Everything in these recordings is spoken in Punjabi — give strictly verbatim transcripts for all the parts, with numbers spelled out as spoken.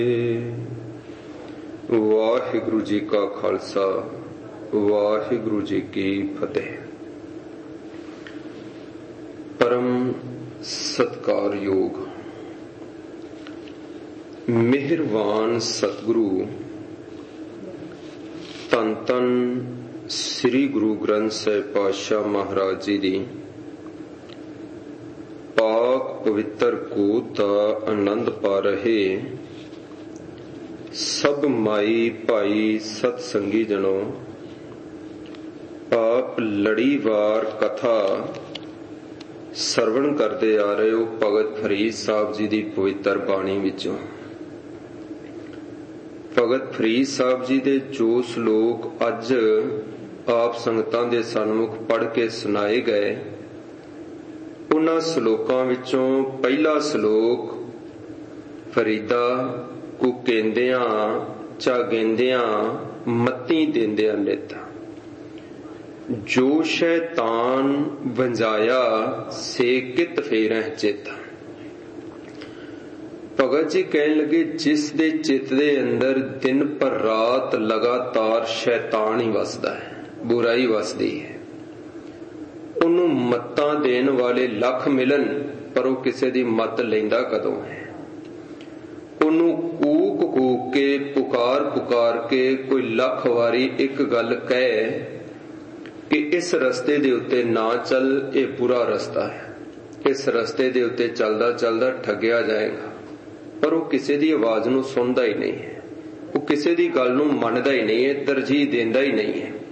ਵਾਹਿਗੁਰੂ ਜੀ ਕਾ ਖਾਲਸਾ ਵਾਹਿਗੁਰੂ ਜੀ ਕੀ ਫਤਿਹ। ਪਰਮ ਸਤਿਕਾਰਯੋਗ ਮਿਹਰਬਾਨ ਸਤਿਗੁਰੂ ਧੰਨ ਧੰਨ ਸ੍ਰੀ ਗੁਰੂ ਗ੍ਰੰਥ ਸਾਹਿਬ ਪਾਤਸ਼ਾਹ ਮਹਾਰਾਜ ਜੀ ਦੀ ਪਾਕ ਪਵਿੱਤਰ ਗੋਦ ਦਾ ਆਨੰਦ ਪਾ ਰਹੇ ਸਭ ਮਾਈ ਭਾਈ ਸਤ ਸੰਗੀ ਜਨੋ, ਆਪ ਲੜੀਵਾਰ ਕਥਾ ਸਰਵਣ ਕਰਦੇ ਆ ਰਹੇ ਹੋ ਭਗਤ ਫਰੀਦ ਸਾਹਿਬ ਜੀ ਦੀ ਪਵਿੱਤਰ ਬਾਣੀ ਵਿੱਚੋਂ। ਭਗਤ ਫਰੀਦ ਸਾਹਿਬ ਜੀ ਦੇ ਜੋ ਸ਼ਲੋਕ ਅੱਜ ਆਪ ਸੰਗਤਾਂ ਦੇ ਸਨਮੁਖ ਪੜ੍ਹ ਕੇ ਸੁਣਾਏ ਗਏ, ਉਹਨਾਂ ਸ਼ਲੋਕਾਂ ਵਿੱਚੋਂ ਪਹਿਲਾ ਸ਼ਲੋਕ ਫਰੀਦਾ ਕੂ ਕਹਿੰਦਿਆਂ ਚਾਗਿੰਦਿਆਂ ਮੱਤੀ ਦਿੰਦਿਆਂ ਨਿਤ, ਜੋ ਸ਼ੈਤਾਨ ਵੰਜਾਇਆ ਸੇ ਕਿਤ ਫੇਰਹਿ ਚਿਤ। ਭਗਤ ਜੀ ਕਹਿਣ ਲੱਗੇ, ਜਿਸ ਦੇ ਚਿੱਤ ਦੇ ਅੰਦਰ ਦਿਨ ਪਰ ਰਾਤ ਲਗਾਤਾਰ ਸ਼ੈਤਾਨ ਹੀ ਵਸਦਾ ਹੈ, ਬੁਰਾਈ ਵਸਦੀ ਹੈ, ਉਹਨੂੰ ਮੱਤਾਂ ਦੇਣ ਵਾਲੇ ਲੱਖ ਮਿਲਣ ਪਰ ਉਹ ਕਿਸੇ ਦੀ ਮੱਤ ਲੈਂਦਾ ਕਦੋਂ ਹੈ। ਉਹਨੂੰ ਕੂਕ ਕੂਕ ਕੇ ਪੁਕਾਰ ਪੁਕਾਰ ਕੇ ਕੋਈ ਲੱਖ ਵਾਰੀ ਇੱਕ ਗੱਲ ਕਹੇ ਕਿ ਇਸ ਰਸਤੇ ਦੇ ਉੱਤੇ ਨਾ ਚੱਲ, ਇਹ ਬੁਰਾ ਰਸਤਾ ਹੈ, ਇਸ ਰਸਤੇ ਦੇ ਉੱਤੇ ਚੱਲਦਾ ਚੱਲਦਾ ਠੱਗਿਆ ਜਾਏਗਾ, ਪਰ ਉਹ ਕਿਸੇ ਦੀ ਆਵਾਜ਼ ਨੂੰ ਸੁਣਦਾ ਹੀ ਨਹੀਂ ਹੈ, ਉਹ ਕਿਸੇ ਦੀ ਗੱਲ ਨੂੰ ਮੰਨਦਾ ਹੀ ਨਹੀਂ ਹੈ, ਤਰਜੀਹ ਦਿੰਦਾ ਹੀ ਨਹੀਂ ਹੈ।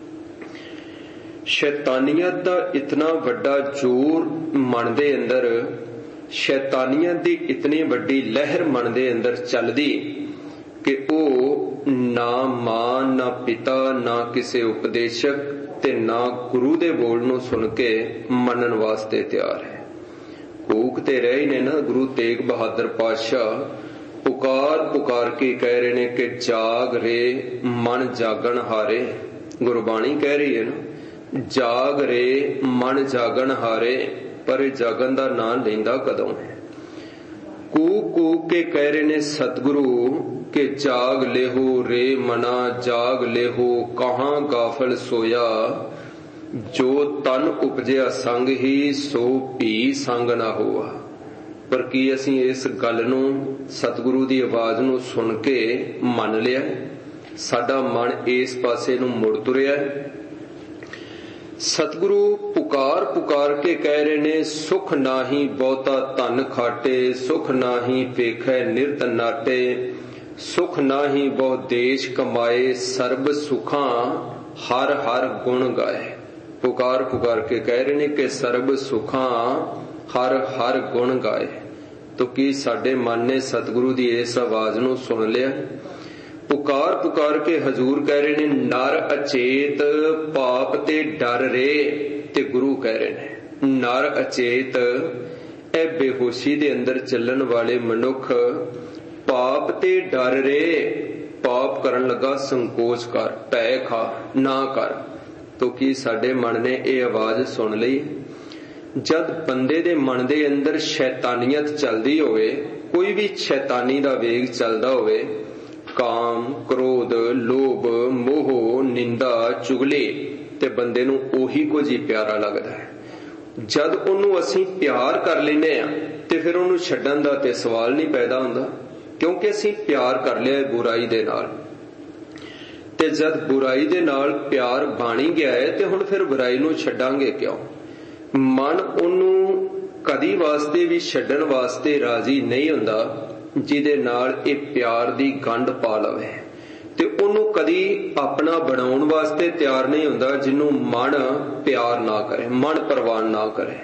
ਸ਼ੈਤਾਨੀਅਤ ਦਾ ਇਤਨਾ ਵੱਡਾ ਜ਼ੋਰ ਮਨ ਦੇ ਅੰਦਰ, ਸ਼ੈਤਾਨੀਅਤ ਦੀ ਇਤਨੀ ਵੱਡੀ ਲਹਿਰ ਮਨ ਦੇ ਅੰਦਰ ਚੱਲਦੀ ਕਿ ਉਹ ਨਾ ਮਾਂ ਨਾ ਪਿਤਾ ਨਾ ਕਿਸੇ ਉਪਦੇਸ਼ਕ ਤੇ ਨਾ ਗੁਰੂ ਦੇ ਬੋਲ ਨੂੰ ਸੁਣ ਕੇ ਮੰਨਣ ਵਾਸਤੇ ਤਿਆਰ ਹੈ। ਕੂਕ ਤੇ ਰਹੇ ਹੀ ਨੇ ਨਾ ਗੁਰੂ ਤੇਗ ਬਹਾਦਰ ਪਾਤਸ਼ਾਹ, ਪੁਕਾਰ ਪੁਕਾਰ ਕੇ ਕਹਿ ਰਹੇ ਨੇ ਕਿ ਜਾਗ ਰੇ ਮਨ ਜਾਗਣ ਹਾਰੇ। ਗੁਰਬਾਣੀ ਕਹਿ ਰਹੀ ਹੈ ਨਾ, ਜਾਗ ਰੇ ਮਨ ਜਾਗਣ ਹਾਰੇ, ਪਰ ਇਹ ਜਾਗਣ ਦਾ ਨਾਂ ਲੈਂਦਾ ਕਦੋਂ ਹੈ। ਕੂਕ ਕੂਕ ਕੇ ਕਹਿ ਰਹੇ ਨੇ ਸਤਿਗੁਰੂ ਕਿ ਜਾਗ ਲੇਹੋ ਰੇ ਮਨਾ, ਜਾਗ ਲੇਹੋ ਕਹਾਂ ਗਾਫਲ ਸੋਇਆ, ਜੋ ਤਨ ਉਪਜਿਆ ਸੰਗ ਹੀ ਸੋ ਭੀ ਸੰਗ ਨਾ ਹੋਆ। ਪਰ ਕੀ ਅਸੀਂ ਇਸ ਗੱਲ ਨੂੰ, ਸਤਿਗੁਰੂ ਦੀ ਆਵਾਜ਼ ਨੂੰ ਸੁਣ ਕੇ ਮੰਨ ਲਿਆ? ਸਾਡਾ ਮਨ ਇਸ ਪਾਸੇ ਨੂੰ ਮੁੜ ਤੁਰਿਆ? ਸਤਿਗੁਰੂ ਪੁਕਾਰ ਪੁਕਾਰ ਕੇ ਕਹਿ ਰਹੇ ਨੇ, ਸੁਖ ਨਾਹੀ ਬਹੁਤਾ ਧਨ ਖਾਟੇ, ਸੁਖ ਨਾਹੀ ਵੇਖੈ ਨਿਰਤ ਨਾਟੇ, ਸੁਖ ਨਾਹੀ ਬਹੁ ਦੇਸ਼ ਕਮਾਏ, ਸਰਬ ਸੁਖਾਂ ਹਰ ਹਰ ਗੁਣ ਗਾਏ। ਪੁਕਾਰ ਪੁਕਾਰ ਕੇ ਕਹਿ ਰਹੇ ਨੇ ਕਿ ਸਰਬ ਸੁਖਾਂ ਹਰ ਹਰ ਗੁਣ ਗਾਏ। ਤੋ ਕੀ ਸਾਡੇ ਮਨ ਨੇ ਸਤਿਗੁਰੂ ਦੀ ਇਸ ਆਵਾਜ਼ ਨੂੰ ਸੁਣ ਲਿਆ? ਪੁਕਾਰ ਪੁਕਾਰ ਕੇ ਹਜ਼ੂਰ ਕਹਿ ਰਹੇ ਨੇ, ਨਰ ਅਚੇਤ ਪਾਪ ਤੇ ਡਰ ਰੇ। ਤੇ ਗੁਰੂ ਕਹਿ ਰਹੇ ਨੇ ਨਰ ਅਚੇਤ, ਇਹ ਬੇਹੋਸ਼ੀ ਦੇ ਅੰਦਰ ਚੱਲਣ ਵਾਲੇ ਮਨੁੱਖ, ਪਾਪ ਤੇ ਡਰ ਰੇ। ਪਾਪ ਕਰਨ ਲੱਗਾ ਸੰਕੋਚ ਕਰ, ਭੈ ਖਾ, ਨਾ ਕਰ। ਤੋ ਕੀ ਸਾਡੇ ਮਨ ਨੇ ਇਹ ਆਵਾਜ਼ ਸੁਣ ਲਈ? ਜਦ ਬੰਦੇ ਦੇ ਮਨ ਦੇ ਅੰਦਰ ਸ਼ੈਤਾਨੀਅਤ ਚੱਲਦੀ ਹੋਵੇ, ਕੋਈ ਵੀ ਸ਼ੈਤਾਨੀ ਦਾ ਵੇਗ ਚੱਲਦਾ ਹੋਵੇ, ਕਾਮ ਕ੍ਰੋਧ ਲੋਭ ਮੋਹ ਨਿੰਦਾ ਚੁਗਲੀ, ਤੇ ਬੰਦੇ ਨੂੰ ਉਹੀ ਕੁਝ ਹੀ ਪਿਆਰਾ ਲੱਗਦਾ ਹੈ। ਜਦ ਉਹਨੂੰ ਅਸੀਂ ਪਿਆਰ ਕਰ ਲੈਂਦੇ ਆ ਤੇ ਫਿਰ ਉਹਨੂੰ ਛੱਡਣ ਦਾ ਤੇ ਸਵਾਲ ਨਹੀਂ ਪੈਦਾ ਹੁੰਦਾ, ਕਿਉਂਕਿ ਅਸੀਂ ਪਿਆਰ ਕਰ ਲਿਆ ਬੁਰਾਈ ਦੇ ਨਾਲ। ਤੇ ਜਦ ਬੁਰਾਈ ਦੇ ਨਾਲ ਪਿਆਰ ਬਾਣੀ ਗਿਆ ਹੈ ਤੇ ਹੁਣ ਫਿਰ ਬੁਰਾਈ ਨੂੰ ਛੱਡਾਂਗੇ ਕਿਉਂ? ਮਨ ਉਹਨੂੰ ਕਦੀ ਵਾਸਤੇ ਵੀ ਛੱਡਣ ਵਾਸਤੇ ਰਾਜ਼ੀ ਨਹੀਂ ਹੁੰਦਾ ਜਿਹਦੇ ਨਾਲ ਇਹ ਪਿਆਰ ਦੀ ਗੰਢ ਪਾ ਲਵੇ, ਤੇ ਉਹਨੂੰ ਕਦੀ ਆਪਣਾ ਬਣਾਉਣ ਵਾਸਤੇ ਤਿਆਰ ਨਹੀਂ ਹੁੰਦਾ ਜਿਹਨੂੰ ਮਨ ਪਿਆਰ ਨਾ ਕਰੇ, ਮਨ ਪ੍ਰਵਾਨ ਨਾ ਕਰੇ।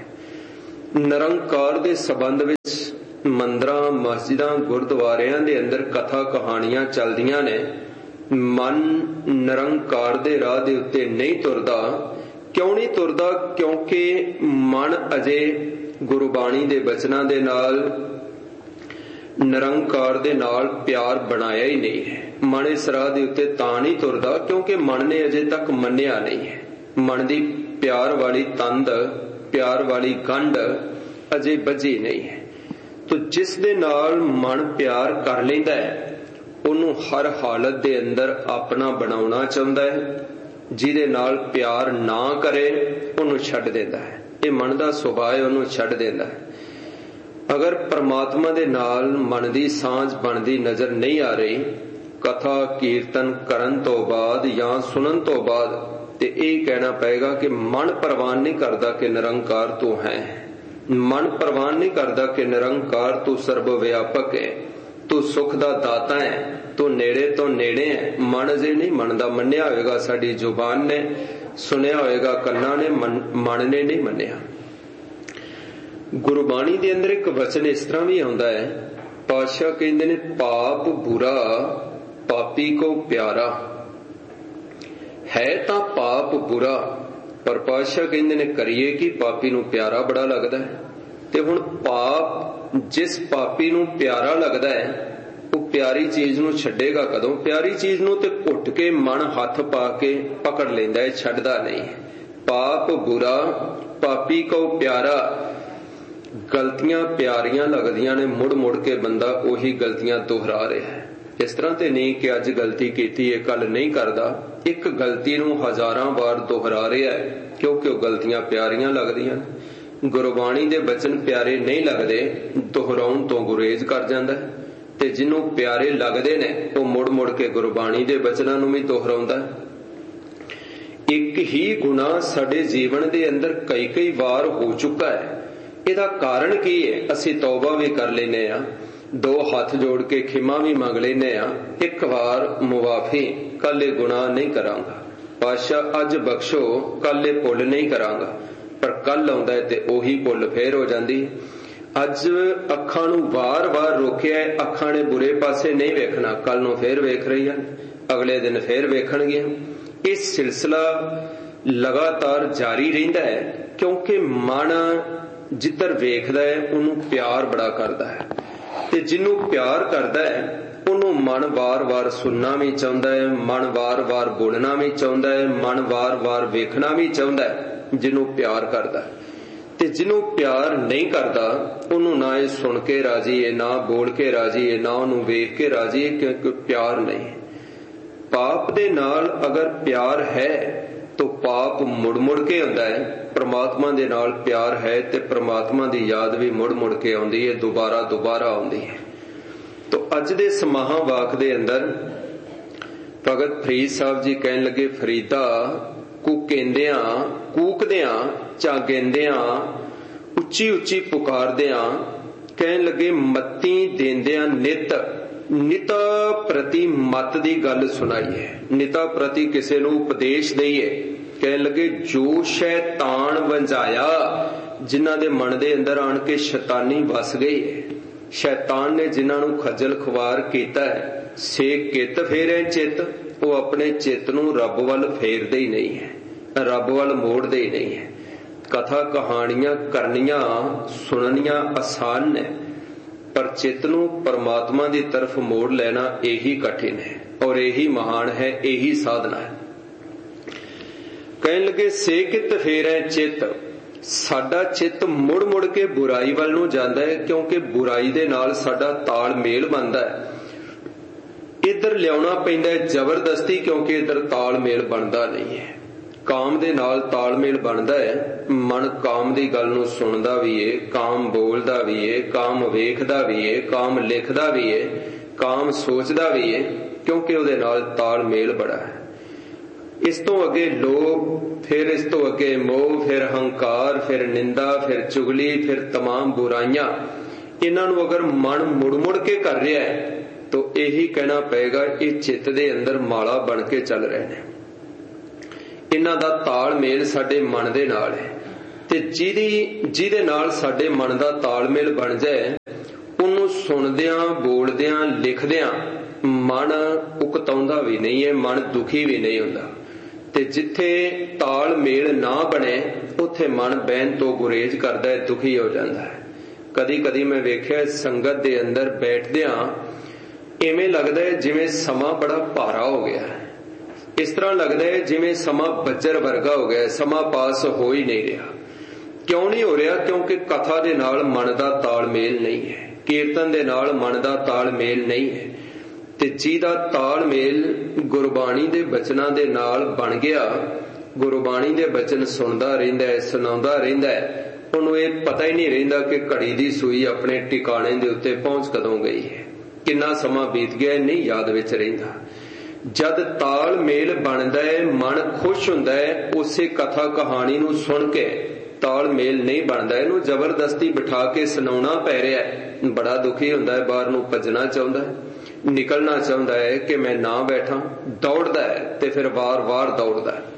ਨਿਰੰਕਾਰ ਦੇ ਸੰਬੰਧ ਵਿੱਚ ਮੰਦਰਾਂ ਮਸਜਿਦਾਂ ਗੁਰਦੁਆਰਿਆਂ ਦੇ ਅੰਦਰ ਕਥਾ ਕਹਾਣੀਆਂ ਚੱਲਦੀਆਂ ਨੇ। ਮਨ ਨਿਰੰਕਾਰ ਦੇ ਰਾਹ ਦੇ ਉੱਤੇ ਨਹੀਂ ਤੁਰਦਾ। ਕਿਉਂ ਨਹੀਂ ਤੁਰਦਾ? ਕਿਉਂਕਿ ਮਨ ਅਜੇ ਗੁਰਬਾਣੀ ਦੇ ਬਚਨਾਂ ਦੇ ਨਾਲ, ਨਿਰੰਕਾਰ ਦੇ ਨਾਲ ਪਿਆਰ ਬਣਾਇਆ ਹੀ ਨਹੀਂ ਹੈ। ਮਨ ਇਸ ਰਾਹ ਦੇ ਉੱਤੇ ਤਾਂ ਨਹੀਂ ਤੁਰਦਾ ਕਿਉਂਕਿ ਮਨ ਨੇ ਅਜੇ ਤੱਕ ਮੰਨਿਆ ਨਹੀਂ ਹੈ। ਮਨ ਦੀ ਪਿਆਰ ਵਾਲੀ ਤੰਦ, ਪਿਆਰ ਵਾਲੀ ਗੰਢ ਅਜੇ ਬੱਝੀ ਨਹੀਂ ਹੈ। ਤੋ ਜਿਸ ਦੇ ਨਾਲ ਮਨ ਪਿਆਰ ਕਰ ਲੈਂਦਾ ਹੈ ਉਹਨੂੰ ਹਰ ਹਾਲਤ ਦੇ ਅੰਦਰ ਆਪਣਾ ਬਣਾਉਣਾ ਚਾਹੁੰਦਾ ਹੈ। ਜਿਹਦੇ ਨਾਲ ਪਿਆਰ ਨਾ ਕਰੇ ਉਹਨੂੰ ਛੱਡ ਦਿੰਦਾ ਹੈ। ਇਹ ਮਨ ਦਾ ਸੁਭਾਅ ਹੈ, ਉਹਨੂੰ ਛੱਡ ਦਿੰਦਾ ਹੈ। ਅਗਰ ਪਰਮਾਤਮਾ ਦੇ ਨਾਲ ਮਨ ਦੀ ਸਾਂਝ ਬਣਦੀ ਨਜ਼ਰ ਨਹੀਂ ਆ ਰਹੀ, ਕਥਾ ਕੀਰਤਨ ਕਰਨ ਤੋਂ ਬਾਅਦ ਜਾਂ ਸੁਣਨ ਤੋਂ ਬਾਅਦ, ਤੇ ਇਹ ਕਹਿਣਾ ਪਏਗਾ ਕਿ ਮਨ ਪ੍ਰਵਾਨ ਨਹੀਂ ਕਰਦਾ ਕਿ ਨਿਰੰਕਾਰ ਤੂੰ ਹੈ। ਮਨ ਪ੍ਰਵਾਨ ਨਹੀਂ ਕਰਦਾ ਕਿ ਨਿਰੰਕਾਰ ਤੂੰ ਸਰਬ ਵਿਆਪਕ ਹੈ, ਤੂੰ ਸੁਖ ਦਾ ਦਾਤਾ ਹੈ, ਤੂੰ ਨੇੜੇ ਤੋਂ ਨੇੜੇ ਹੈ। ਮਨ ਅਜੇ ਨਹੀਂ ਮੰਨਦਾ। ਮੰਨਿਆ ਹੋਏਗਾ ਸਾਡੀ ਜ਼ੁਬਾਨ ਨੇ, ਸੁਣਿਆ ਹੋਏਗਾ ਕੰਨਾਂ ਨੇ, ਮਨ ਨੇ ਨਹੀਂ ਮੰਨਿਆ। ਗੁਰਬਾਣੀ ਦੇ ਅੰਦਰ ਇੱਕ ਵਚਨ ਇਸ ਤਰ੍ਹਾਂ ਵੀ ਆਉਂਦਾ ਹੈ, ਪਾਤਸ਼ਾਹ ਕਹਿੰਦੇ ਨੇ ਪਾਪ ਬੁਰਾ ਪਾਪੀ ਕੋ ਪਿਆਰਾ। ਹੈ ਤਾਂ ਪਾਪ ਬੁਰਾ, ਪਰ ਪਾਤਸ਼ਾਹ ਕਹਿੰਦੇ ਨੇ ਕਰੀਏ ਕਿ ਪਾਪੀ ਨੂੰ ਪਿਆਰਾ ਬੜਾ ਲੱਗਦਾ ਹੈ। ਤੇ ਹੁਣ ਪਾਪ ਜਿਸ ਪਾਪੀ ਨੂੰ ਪਿਆਰਾ ਲੱਗਦਾ ਹੈ ਉਹ ਪਿਆਰੀ ਚੀਜ਼ ਨੂੰ ਛੱਡੇਗਾ ਕਦੋਂ? ਪਿਆਰੀ ਚੀਜ਼ ਨੂੰ ਤੇ ਘੁੱਟ ਕੇ ਮਨ ਹੱਥ ਪਾ ਕੇ ਪਕੜ ਲੈਂਦਾ ਹੈ, ਛੱਡਦਾ ਨਹੀਂ। ਪਾਪ ਬੁਰਾ ਪਾਪੀ ਕੋ ਪਿਆਰਾ। ਗਲਤੀਆਂ ਪਿਆਰੀਆਂ ਲੱਗਦੀਆਂ ਨੇ, ਮੁੜ ਮੁੜ ਕੇ ਬੰਦਾ ਉਹੀ ਗਲਤੀਆਂ ਦੁਹਰਾ ਰਿਹਾ ਹੈ। ਇਸ ਤਰ੍ਹਾਂ ਤੇ ਨਹੀਂ ਕਿ ਅੱਜ ਗਲਤੀ ਕੀਤੀ ਹੈ ਕੱਲ ਨਹੀਂ ਕਰਦਾ। ਇੱਕ ਗਲਤੀ ਨੂੰ ਹਜ਼ਾਰਾਂ ਵਾਰ ਦੁਹਰਾ ਰਿਹਾ ਹੈ ਕਿਉਂਕਿ ਉਹ ਗਲਤੀਆਂ ਪਿਆਰੀਆਂ ਲੱਗਦੀਆਂ ਨੇ। ਗੁਰਬਾਣੀ ਦੇ ਬਚਨ ਪਿਆਰੇ ਨਹੀਂ ਲੱਗਦੇ, ਦੁਹਰਾਉਣ ਤੋਂ ਗੁਰੇਜ਼ ਕਰ ਜਾਂਦਾ ਹੈ। ਤੇ ਜਿਹਨੂੰ ਪਿਆਰੇ ਲੱਗਦੇ ਨੇ ਉਹ ਮੁੜ ਮੁੜ ਕੇ ਗੁਰਬਾਣੀ ਦੇ ਬਚਨਾਂ ਨੂੰ ਵੀ ਦੁਹਰਾਉਂਦਾ। ਇੱਕ ਹੀ ਗੁਨਾਹ ਸਾਡੇ ਜੀਵਨ ਦੇ ਅੰਦਰ ਕਈ ਕਈ ਵਾਰ ਹੋ ਚੁੱਕਾ ਹੈ। ਇਹਦਾ ਕਾਰਨ ਕੀ ਹੈ? ਅਸੀਂ ਤੌਬਾ ਵੀ ਕਰ ਲੈਨੇ ਆ, ਦੋ ਹੱਥ ਜੋੜ ਕੇ ਖਿਮਾ ਵੀ ਮੰਗ ਲੈਨੇ ਆ, ਇੱਕ ਵਾਰ ਮੁਆਫੀ, ਕੱਲ ਇਹ ਗੁਨਾਹ ਨਹੀਂ ਕਰਾਂਗਾ, ਪਾਤਸ਼ਾਹ ਅੱਜ ਬਖਸ਼ੋ, ਕੱਲ ਇਹ ਭੁੱਲ ਨਹੀਂ ਕਰਾਂਗਾ। ਪਰ ਕੱਲ ਆਉਂਦਾ ਹੈ ਤੇ ਉਹੀ ਭੁੱਲ ਫੇਰ ਹੋ ਜਾਂਦੀ। ਅੱਜ ਅੱਖਾਂ ਨੂੰ ਵਾਰ-ਵਾਰ ਰੋਕਿਆ, ਅੱਖਾਂ ਨੇ ਬੁਰੇ ਪਾਸੇ ਨਹੀਂ ਵੇਖਣਾ, ਕੱਲ ਨੂੰ ਫੇਰ ਵੇਖ ਰਹੀਆਂ, ਅਗਲੇ ਦਿਨ ਫੇਰ ਵੇਖਣਗੀਆਂ। ਇਹ ਸਿਲਸਿਲਾ ਲਗਾਤਾਰ ਜਾਰੀ ਰਹਿੰਦਾ ਹੈ ਕਿਉਂਕਿ ਮਨ ਜਿੱਧਰ ਵੇਖਦਾ ਹੈ ਉਹਨੂੰ ਪਿਆਰ ਬੜਾ ਕਰਦਾ ਹੈ। ਤੇ ਜਿਹਨੂੰ ਪਿਆਰ ਕਰਦਾ ਹੈ ਉਹਨੂੰ ਮਨ ਵਾਰ-ਵਾਰ ਸੁਣਨਾ ਵੀ ਚਾਹੁੰਦਾ ਹੈ, ਮਨ ਵਾਰ-ਵਾਰ ਬੋਲਣਾ ਵੀ ਚਾਹੁੰਦਾ ਹੈ, ਮਨ ਵਾਰ-ਵਾਰ ਵੇਖਣਾ ਵੀ ਚਾਹੁੰਦਾ ਹੈ। ਜਿਹਨੂੰ ਪਿਆਰ ਕਰਦਾ, ਤੇ ਜਿਹਨੂੰ ਪਿਆਰ ਨਹੀਂ ਕਰਦਾ ਉਹਨੂੰ ਨਾ ਇਹ ਸੁਣ ਕੇ ਰਾਜੀ ਹੈ, ਨਾ ਬੋਲ ਕੇ ਰਾਜੀ ਹੈ, ਨਾ ਉਹਨੂੰ ਵੇਖ ਕੇ ਰਾਜੀ ਹੈ, ਕਿਉਂਕਿ ਪਿਆਰ ਨਹੀਂ। ਪਾਪ ਦੇ ਨਾਲ ਅਗਰ ਪਿਆਰ ਹੈ ਤਾਂ ਪਾਪ ਮੁੜ ਮੁੜ ਕੇ ਹੁੰਦਾ ਹੈ। ਪ੍ਰਮਾਤਮਾ ਦੇ ਨਾਲ ਪਿਆਰ ਹੈ ਤੇ ਪ੍ਰਮਾਤਮਾ ਦੀ ਯਾਦ ਵੀ ਮੁੜ ਮੁੜ ਕੇ ਆਉਂਦੀ ਹੈ, ਦੁਬਾਰਾ ਦੁਬਾਰਾ ਆਉਂਦੀ ਹੈ। ਤਾਂ ਅੱਜ ਦੇ ਸਮਾਹਾਂ ਵਾਕ ਦੇ ਅੰਦਰ ਭਗਤ ਫਰੀਦ ਸਾਹਿਬ ਜੀ ਕਹਿਣ ਲੱਗੇ, ਫਰੀਦਾ ਕੂਕੇਂਦਿਆਂ ਕੂਕਦਿਆਂ ਝਾਗੇਂਦਿਆਂ ਉੱਚੀ ਉੱਚੀ ਪੁਕਾਰਦਿਆਂ ਕਹਿਣ ਲੱਗੇ, ਮੱਤੀ ਦੇਂਦਿਆਂ ਨਿਤ ਨਿਤਾ ਪ੍ਰਤੀ ਮਤ ਦੀ ਗੱਲ ਸੁਣਾਈਏ। ਨਿਤਾ ਪ੍ਰਤੀ ਕਿਸੇ ਨੂੰ ਉਪਦੇਸ਼ ਦਈਏ। ਕਹਿਣ ਲੱਗੇ, ਜੋ ਸ਼ੈਤਾਨ ਵੰਝਾਇਆ, ਜਿਨ੍ਹਾਂ ਦੇ ਮਨ ਦੇ ਅੰਦਰ ਆਣ ਕੇ ਸ਼ੈਤਾਨੀ ਵਸ ਗਈ ਹੈ, ਸ਼ੈਤਾਨ ਨੇ ਜਿਨ੍ਹਾਂ ਨੂੰ ਖੱਜਲ ਖੁਆਰ ਕੀਤਾ ਹੈ, ਸੇ ਕਿਤ ਫੇਰੇ ਚਿੱਤ, ਉਹ ਆਪਣੇ ਚਿੱਤ ਨੂੰ ਰੱਬ ਵੱਲ ਫੇਰਦੇ ਹੀ ਨਹੀਂ ਹੈ, ਰੱਬ ਵੱਲ ਮੋੜਦੇ ਹੀ ਨਹੀਂ ਹੈ। ਕਥਾ ਕਹਾਣੀਆਂ ਕਰਨੀਆਂ ਸੁਣਨੀਆਂ ਆਸਾਨ ਨੇ, ਪਰ ਚਿੱਤ ਨੂੰ ਪਰਮਾਤਮਾ ਦੀ ਤਰਫ ਮੋੜ ਲੈਣਾ ਇਹੀ ਕਠਿਨ ਹੈ ਔਰ ਇਹੀ ਮਹਾਨ ਹੈ, ਇਹੀ ਸਾਧਨਾ ਹੈ। ਕਹਿਣ ਲੱਗੇ, ਸੇ ਕਿਤ ਫੇਰੈ ਚਿੱਤ, ਸਾਡਾ ਚਿੱਤ ਮੁੜ ਮੁੜ ਕੇ ਬੁਰਾਈ ਵੱਲ ਨੂੰ ਜਾਂਦਾ ਹੈ ਕਿਉਂਕਿ ਬੁਰਾਈ ਦੇ ਨਾਲ ਸਾਡਾ ਤਾਲਮੇਲ ਬਣਦਾ ਹੈ। ਇੱਧਰ ਲਿਆਉਣਾ ਪੈਂਦਾ ਹੈ ਜ਼ਬਰਦਸਤੀ ਕਿਉਂਕਿ ਇੱਧਰ ਤਾਲਮੇਲ ਬਣਦਾ ਨਹੀਂ ਹੈ। ਕਾਮ ਦੇ ਨਾਲ ਤਾਲਮੇਲ ਬਣਦਾ ਹੈ, ਮਨ ਕਾਮ ਦੀ ਗੱਲ ਨੂੰ ਸੁਣਦਾ ਵੀ ਏ, ਕਾਮ ਬੋਲਦਾ ਵੀ ਏ, ਕਾਮ ਵੇਖਦਾ ਵੀ ਏ, ਕਾਮ ਲਿਖਦਾ ਵੀ ਏ, ਕਾਮ ਸੋਚਦਾ ਵੀ ਏ, ਕਿਉਂਕਿ ਉਹਦੇ ਨਾਲ ਤਾਲਮੇਲ ਬੜਾ ਹੈ। ਇਸ ਤੋਂ ਅੱਗੇ ਲੋਭ, ਫਿਰ ਇਸ ਤੋਂ ਅੱਗੇ ਮੋਹ, ਫਿਰ ਹੰਕਾਰ, ਫਿਰ ਨਿੰਦਾ, ਫਿਰ ਚੁਗਲੀ, ਫਿਰ तमाम ਬੁਰਾਈਆਂ। ਇਹਨਾਂ ਨੂੰ ਅਗਰ ਮਨ ਮੁੜ ਮੁੜ ਕੇ ਕਰ ਰਿਹਾ ਹੈ ਤਾਂ ਇਹੀ ਕਹਿਣਾ ਪਏਗਾ ਇਹ ਚਿੱਤ ਦੇ ਅੰਦਰ ਮਾਲਾ ਬਣ ਕੇ ਚੱਲ ਰਹੇ ਨੇ। ਇਹਨਾਂ ਦਾ ਤਾਲਮੇਲ ਸਾਡੇ ਮਨ ਦੇ ਨਾਲ ਹੈ, ਤੇ ਜਿਹਦੀ ਜਿਹਦੇ ਨਾਲ ਸਾਡੇ ਮਨ ਦਾ ਤਾਲਮੇਲ ਬਣ ਜਾਏ, ਉਹਨੂੰ ਸੁਣਦਿਆਂ, ਬੋਲਦਿਆਂ, ਲਿਖਦਿਆਂ ਮਨ ਉਕਤਾਉਂਦਾ ਵੀ ਨਹੀਂ ਹੈ, ਮਨ ਦੁਖੀ ਵੀ ਨਹੀਂ ਹੁੰਦਾ। ਤੇ ਜਿੱਥੇ ਤਾਲਮੇਲ ਨਾ ਬਣੇ ਉੱਥੇ ਮਨ ਬਹਿਣ ਤੋਂ ਗੁਰੇਜ਼ ਕਰਦਾ ਹੈ, ਦੁਖੀ ਹੋ ਜਾਂਦਾ ਹੈ। ਕਦੀ ਕਦੀ ਮੈਂ ਵੇਖਿਆ ਸੰਗਤ ਦੇ ਅੰਦਰ ਬੈਠਦਿਆਂ ਇਵੇਂ ਲੱਗਦਾ ਹੈ ਜਿਵੇਂ ਸਮਾਂ ਬੜਾ ਭਾਰਾ ਹੋ ਗਿਆ ਹੈ। ਇਸ ਤਰ੍ਹਾਂ ਲੱਗਦਾ ਹੈ ਜਿਵੇਂ ਸਮਾਂ ਬੱਜਰ ਵਰਗਾ ਹੋ ਗਿਆ, ਸਮਾਂ ਪਾਸ ਹੋ ਹੀ ਨਹੀਂ ਰਿਹਾ। ਕਿਉਂ ਨਹੀਂ ਹੋ ਰਿਹਾ? ਕਿਉਂਕਿ ਕਥਾ ਦੇ ਨਾਲ ਮਨ ਦਾ ਤਾਲਮੇਲ ਨਹੀਂ ਹੈ, ਕੀਰਤਨ ਦੇ ਨਾਲ ਮਨ ਦਾ ਤਾਲਮੇਲ ਨਹੀਂ ਹੈ। ਤੇ ਜਿਹਦਾ ਤਾਲਮੇਲ ਗੁਰਬਾਣੀ ਦੇ ਬਚਨਾਂ ਦੇ ਨਾਲ ਬਣ ਗਿਆ, ਗੁਰਬਾਣੀ ਦੇ ਬਚਨ ਸੁਣਦਾ ਰਹਿੰਦਾ ਹੈ, ਸੁਣਾਉਂਦਾ ਰਹਿੰਦਾ ਹੈ, ਉਹਨੂੰ ਇਹ ਪਤਾ ਹੀ ਨਹੀਂ ਰਹਿੰਦਾ ਕਿ ਘੜੀ ਦੀ ਸੂਈ ਆਪਣੇ ਟਿਕਾਣੇ ਦੇ ਉੱਤੇ ਪਹੁੰਚ ਕਦੋਂ ਗਈ ਹੈ, ਕਿੰਨਾ ਸਮਾਂ ਬੀਤ ਗਿਆ, ਇਹ ਨਹੀਂ ਯਾਦ ਵਿੱਚ ਰਹਿੰਦਾ। ਜਦ ਤਾਲਮੇਲ ਬਣਦਾ ਹੈ, ਮਨ ਖੁਸ਼ ਹੁੰਦਾ ਹੈ, ਉਸੇ ਕਥਾ ਕਹਾਣੀ ਨੂੰ ਸੁਣ ਕੇ ਤਾਲਮੇਲ ਨਹੀਂ ਬਣਦਾ, ਇਹਨੂੰ ਜ਼ਬਰਦਸਤੀ ਬਿਠਾ ਕੇ ਸੁਣਾਉਣਾ ਪੈ ਰਿਹਾ ਹੈ, ਬੜਾ ਦੁਖੀ ਹੁੰਦਾ ਹੈ, ਬਾਹਰ ਨੂੰ ਭੱਜਣਾ ਚਾਹੁੰਦਾ ਹੈ, ਨਿਕਲਣਾ ਚਾਹੁੰਦਾ ਹੈ ਕਿ ਮੈਂ ਨਾ ਬੈਠਾਂ, ਦੌੜਦਾ ਹੈ ਤੇ ਫਿਰ ਵਾਰ-ਵਾਰ ਦੌੜਦਾ ਹੈ।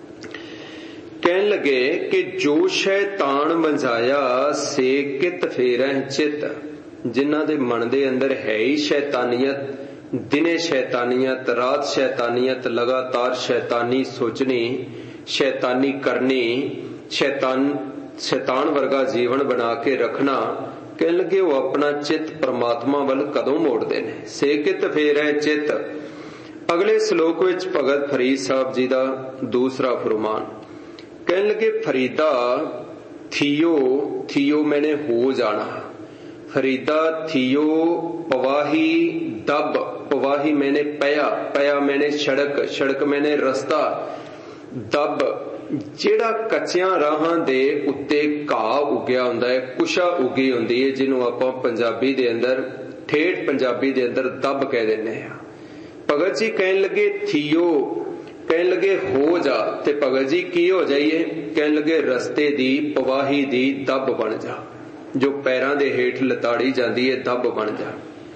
ਕਹਿਣ ਲੱਗੇ ਕਿ ਜੋ ਸ਼ੈਤਾਨ ਮੰਝਾਇਆ ਸੇ ਕਿਤ ਫੇਰਹਿ ਚਿੱਤ, ਜਿਨ੍ਹਾਂ ਦੇ ਮਨ ਦੇ ਅੰਦਰ ਹੈ ਹੀ ਸ਼ੈਤਾਨੀਅਤ, ਦਿਨੇ ਸ਼ੈਤਾਨੀਅਤ, ਰਾਤ ਸ਼ੈਤਾਨੀਅਤ, ਲਗਾਤਾਰ ਸ਼ੈਤਾਨੀ ਸੋਚਣੀ, ਸ਼ੈਤਾਨੀ ਕਰਨੀ, ਸ਼ੈਤਾਨ ਸ਼ੈਤਾਨ ਵਰਗਾ ਜੀਵਨ ਬਣਾ ਕੇ ਰੱਖਣਾ, ਕਹਿਣ ਲੱਗੇ ਉਹ ਆਪਣਾ ਚਿੱਤ ਪ੍ਰਮਾਤਮਾ ਵੱਲ ਕਦੋਂ ਮੋੜਦੇ ਨੇ। ਸੇ ਕਿਤ ਫੇਰਹਿ ਚਿੱਤ। ਅਗਲੇ ਸ਼ਲੋਕ ਵਿੱਚ ਭਗਤ ਫਰੀਦ ਸਾਹਿਬ ਜੀ ਦਾ ਦੂਸਰਾ ਫਰਮਾਨ, ਕਹਿਣ ਲੱਗੇ ਫਰੀਦਾ ਥੀਓ ਥੀਓ ਮੈਨੇ ਹੋ ਜਾਣਾ, ਫਰੀਦਾ ਥੀਓ ਪਵਾਹੀ ਦਬ, ਪਵਾਹੀ ਮੈਨੇ ਪਿਆ, ਪਿਆ ਮੈਨੇ ਸੜਕ, ਸੜਕ ਮੈਨੇ ਰਸਤਾ, ਦਬ ਜਿਹੜਾ ਕੱਚਿਆਂ ਰਾਹਾਂ ਦੇ ਉੱਤੇ ਘਾਹ ਉੱਗਿਆ ਹੁੰਦਾ ਹੈ, ਕੁਸ਼ਾ ਉੱਗੀ ਹੁੰਦੀ ਹੈ, ਜਿਹਨੂੰ ਆਪਾਂ ਪੰਜਾਬੀ ਦੇ ਅੰਦਰ, ਠੇਠ ਪੰਜਾਬੀ ਦੇ ਅੰਦਰ ਦੱਬ ਕਹਿ ਦਿੰਦੇ ਹਾਂ। ਭਗਤ ਜੀ ਕਹਿਣ ਲੱਗੇ ਥੀਓ, ਕਹਿਣ ਲੱਗੇ ਹੋ ਜਾ, ਤੇ ਭਗਤ ਜੀ ਕੀ ਹੋ ਜਾਈਏ, ਕਹਿਣ ਲੱਗੇ ਰਸਤੇ ਦੀ ਪਵਾਹੀ ਦੀ ਦੱਬ ਬਣ ਜਾ, ਜੋ ਪੈਰਾਂ ਦੇ ਹੇਠ ਲਤਾੜੀ ਜਾਂਦੀ ਹੈ, ਦੱਬ ਬਣ ਜਾ।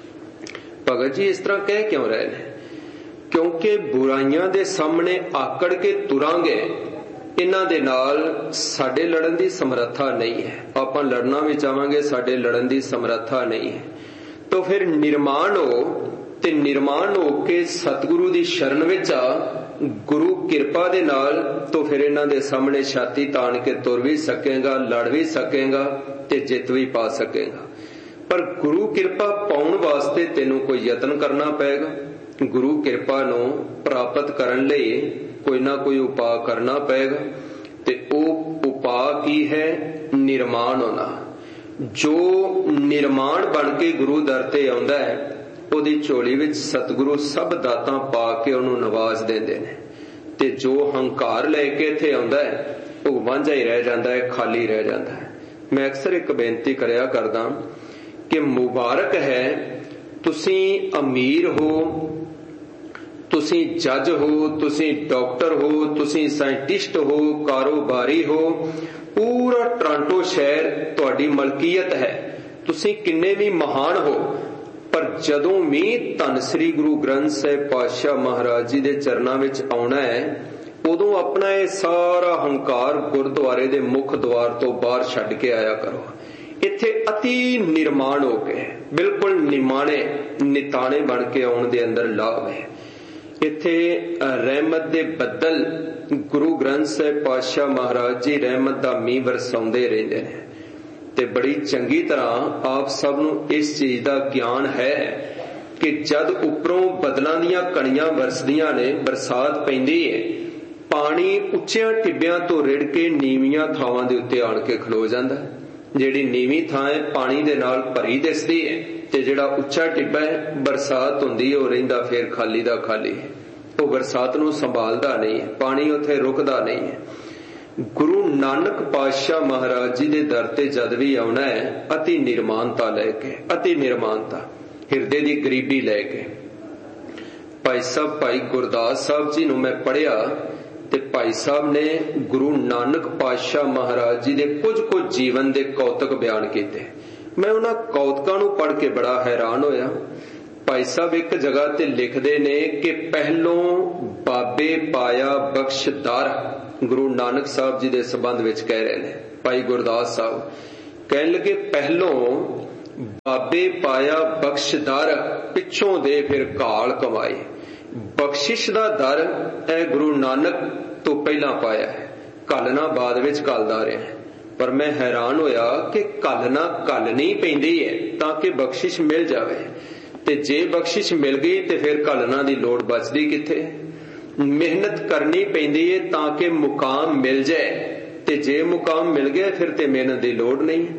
ਭਗਤ ਜੀ ਇਸ ਤਰ੍ਹਾਂ ਕਹਿ ਕਿਉਂ ਰਹੇ ਨੇ? ਕਿਉਂਕਿ ਬੁਰਾਈਆਂ ਦੇ ਸਾਹਮਣੇ ਆਕੜ ਕੇ ਤੁਰਾਂਗੇ, ਇਹਨਾਂ ਦੇ ਨਾਲ ਸਾਡੇ ਲੜਨ ਦੀ ਸਮਰੱਥਾ ਨਹੀਂ ਹੈ, ਆਪਾਂ ਲੜਨਾ ਵੀ ਚਾਹਾਂਗੇ, ਸਾਡੇ ਲੜਨ ਦੀ ਸਮਰੱਥਾ ਨਹੀਂ ਹੈ। ਤਾਂ ਫਿਰ ਨਿਰਮਾਣ ਹੋ, ਤੇ ਨਿਰਮਾਣ ਹੋ ਕੇ ਸਤਿਗੁਰੂ ਦੀ ਸ਼ਰਨ ਵਿੱਚ ਆ, ਗੁਰੂ ਕਿਰਪਾ ਦੇ ਨਾਲ, ਤਾਂ ਫਿਰ ਇਹਨਾਂ ਦੇ ਸਾਹਮਣੇ ਛਾਤੀ ਤਾਣ ਕੇ ਤੁਰ ਵੀ ਸਕੇਗਾ, ਲੜ ਵੀ ਸਕੇਗਾ ਤੇ ਜਿੱਤ ਵੀ ਪਾ ਸਕੇਗਾ। ਪਰ ਗੁਰੂ ਕਿਰਪਾ ਪਾਉਣ ਵਾਸਤੇ ਤੈਨੂੰ ਕੋਈ ਯਤਨ ਕਰਨਾ ਪਏਗਾ। ਗੁਰੂ ਕਿਰਪਾ ਨੂੰ ਪ੍ਰਾਪਤ ਕਰਨ ਲਈ ਕੋਈ ਨਾ ਕੋਈ ਉਪਾਅ ਕਰਨਾ ਪਏਗਾ, ਤੇ ਉਹ ਉਪਾਅ ਕੀ ਹੈ? ਨਿਰਮਾਣ ਹੋਣਾ। ਜੋ ਨਿਰਮਾਣ ਬਣ ਕੇ ਗੁਰੂ ਦਰ ਤੇ ਆਉਂਦਾ ਹੈ, ਉਹਦੀ ਝੋਲੀ ਵਿੱਚ ਸਤਿਗੁਰੂ ਸਭ ਦਾਤਾਂ ਪਾ ਕੇ ਉਹਨੂੰ ਨਵਾਜ਼ ਦਿੰਦੇ ਨੇ, ਤੇ ਜੋ ਹੰਕਾਰ ਲੈ ਕੇ ਇੱਥੇ ਆਉਂਦਾ ਹੈ ਉਹ ਵਾਂਝਾ ਹੀ ਰਹਿ ਜਾਂਦਾ ਹੈ, ਖਾਲੀ ਰਹਿ ਜਾਂਦਾ ਹੈ। ਮੈਂ ਅਕਸਰ ਇੱਕ ਬੇਨਤੀ ਕਰਿਆ ਕਰਦਾ ਕਿ ਮੁਬਾਰਕ ਹੈ ਤੁਸੀਂ ਅਮੀਰ ਹੋ, ਤੁਸੀਂ ਜੱਜ ਹੋ, ਤੁਸੀਂ ਡਾਕਟਰ ਹੋ, ਤੁਸੀਂ ਸਾਇੰਟਿਸਟ ਹੋ, ਕਾਰੋਬਾਰੀ ਹੋ, ਪੂਰਾ ਟੋਰਾਂਟੋ ਸ਼ਹਿਰ ਤੁਹਾਡੀ ਮਲਕੀਅਤ ਹੈ, ਤੁਸੀਂ ਕਿੰਨੇ ਵੀ ਮਹਾਨ ਹੋ, ਪਰ ਜਦੋਂ ਵੀ ਧੰਨ ਸ੍ਰੀ ਗੁਰੂ ਗ੍ਰੰਥ ਸਾਹਿਬ ਪਾਤਸ਼ਾਹ ਮਹਾਰਾਜ ਜੀ ਦੇ ਚਰਨਾਂ ਵਿੱਚ ਆਉਣਾ ਹੈ, ਉਦੋਂ ਆਪਣਾ ਇਹ ਸਾਰਾ ਹੰਕਾਰ ਗੁਰਦੁਆਰੇ ਦੇ ਮੁੱਖ ਦੁਆਰ ਤੋਂ ਬਾਹਰ ਛੱਡ ਕੇ ਆਇਆ ਕਰੋ। ਇੱਥੇ ਅਤੀ ਨਿਰਮਾਣ ਹੋ ਕੇ, ਬਿਲਕੁਲ ਨਿਮਾਣੇ ਨਿਤਾਣੇ ਬਣ ਕੇ ਆਉਣ ਦੇ ਅੰਦਰ ਲਾਭ ਹੈ। ਇੱਥੇ ਰਹਿਮਤ ਦੇ ਬੱਦਲ ਗੁਰੂ ਗ੍ਰੰਥ ਸਾਹਿਬ ਪਾਤਸ਼ਾਹ ਮਹਾਰਾਜ ਜੀ ਰਹਿਮਤ ਦਾ ਮੀਂਹ ਵਰਸਾਉਂਦੇ ਰਹਿੰਦੇ ਨੇ, ਤੇ ਬੜੀ ਚੰਗੀ ਤਰ੍ਹਾਂ ਆਪ ਸਭ ਨੂੰ ਇਸ ਚੀਜ਼ ਦਾ ਗਿਆਨ ਹੈ ਕਿ ਜਦ ਉੱਪਰੋਂ ਬਦਲਾਂ ਦੀਆਂ ਕਣੀਆਂ ਵਰਸਦੀਆਂ ਨੇ, ਬਰਸਾਤ ਪੈਂਦੀ ਹੈ, ਪਾਣੀ ਉੱਚਿਆਂ ਟਿੱਬਿਆਂ ਤੋਂ ਰਿੜ ਕੇ ਨੀਵੀਆਂ ਥਾਵਾਂ ਦੇ ਉੱਤੇ ਆਣ ਕੇ ਖਲੋ ਜਾਂਦਾ। ਜਿਹੜੀ ਨੀਵੀਂ ਥਾਂ ਹੈ ਪਾਣੀ ਦੇ ਨਾਲ ਭਰੀ ਦਿਸਦੀ ਹੈ, ਤੇ ਜਿਹੜਾ ਉੱਚਾ ਟਿੱਬਾ ਹੈ ਬਰਸਾਤ ਹੁੰਦੀ ਹੈ ਉਹ ਰਹਿੰਦਾ ਫਿਰ ਖਾਲੀ ਦਾ ਖਾਲੀ ਹੈ, ਉਹ ਬਰਸਾਤ ਨੂੰ ਸੰਭਾਲਦਾ ਨਹੀਂ ਹੈ, ਪਾਣੀ ਉੱਥੇ ਰੁਕਦਾ ਨਹੀਂ ਹੈ। ਗੁਰੂ ਨਾਨਕ ਪਾਤਸ਼ਾਹ ਮਹਾਰਾਜ ਜੀ ਦੇ ਦਰ ਤੇ ਜਦ ਵੀ ਆਉਣਾ ਹੈ, ਅਤੀ ਨਿਰਮਾਨਤਾ ਲੈ ਕੇ, ਅਤੀ ਨਿਰਮਾਨਤਾ, ਹਿਰਦੇ ਦੀ ਗਰੀਬੀ ਲੈ ਕੇ। ਭਾਈ ਸਾਹਿਬ ਭਾਈ ਗੁਰਦਾਸ ਸਾਹਿਬ ਜੀ ਨੂੰ ਮੈਂ ਪੜ੍ਹਿਆ, ਤੇ ਭਾਈ ਸਾਹਿਬ ਨੇ ਗੁਰੂ ਨਾਨਕ ਪਾਤਸ਼ਾਹ ਮਹਾਰਾਜ ਜੀ ਦੇ ਕੁਝ ਕੁਝ ਜੀਵਨ ਦੇ ਕੌਤਕ ਬਿਆਨ ਕੀਤੇ। ਮੈਂ ਉਹਨਾਂ ਕੌਤਕਾਂ ਨੂੰ ਪੜ੍ਹ ਕੇ ਬੜਾ ਹੈਰਾਨ ਹੋਇਆ। ਭਾਈ ਸਾਹਿਬ ਇੱਕ ਜਗ੍ਹਾ ਤੇ ਲਿਖਦੇ ਨੇ ਕਿ ਪਹਿਲੋਂ ਬਾਬੇ ਪਾਇਆ ਬਖਸ਼ਦਾਰ, ਗੁਰੂ ਨਾਨਕ ਸਾਹਿਬ ਜੀ ਦੇ ਸੰਬੰਧ ਵਿੱਚ ਕਹਿ ਰਹੇ ਨੇ। ਭਾਈ ਗੁਰਦਾਸ ਸਾਹਿਬ ਕਹਿਣ ਲੱਗੇ ਪਹਿਲੋਂ ਬਾਬੇ ਪਾਇਆ ਬਖਸ਼ਦਾਰ, ਪਿੱਛੋਂ ਦੇ ਫਿਰ ਕਾਲ ਕਮਾਏ। ਬਖਸ਼ਿਸ਼ ਦਾ ਦਰ ਇਹ ਗੁਰੂ ਨਾਨਕ ਤੋਂ ਪਹਿਲਾਂ ਪਾਇਆ ਹੈ, ਘੱਲਣਾ ਬਾਅਦ ਵਿੱਚ ਘੱਲਦਾ ਰਿਹਾ। ਪਰ ਮੈਂ ਹੈਰਾਨ ਹੋਇਆ ਕਿ ਘੱਲਣਾ ਘੱਲਣੀ ਪੈਂਦੀ ਹੈ ਤਾਂ ਕਿ ਬਖਸ਼ਿਸ਼ ਮਿਲ ਜਾਵੇ, ਤੇ ਜੇ ਬਖਸ਼ਿਸ਼ ਮਿਲ ਗਈ ਤੇ ਫਿਰ ਘੱਲਣਾ ਦੀ ਲੋੜ ਬਚਦੀ ਕਿੱਥੇ? ਮਿਹਨਤ ਕਰਨੀ ਪੈਂਦੀ ਹੈ ਤਾਂ ਕਿ ਮੁਕਾਮ ਮਿਲ ਜਾਏ, ਤੇ ਜੇ ਮੁਕਾਮ ਮਿਲ ਗਿਆ ਫਿਰ ਤੇ ਮਿਹਨਤ ਦੀ ਲੋੜ ਨਹੀਂ।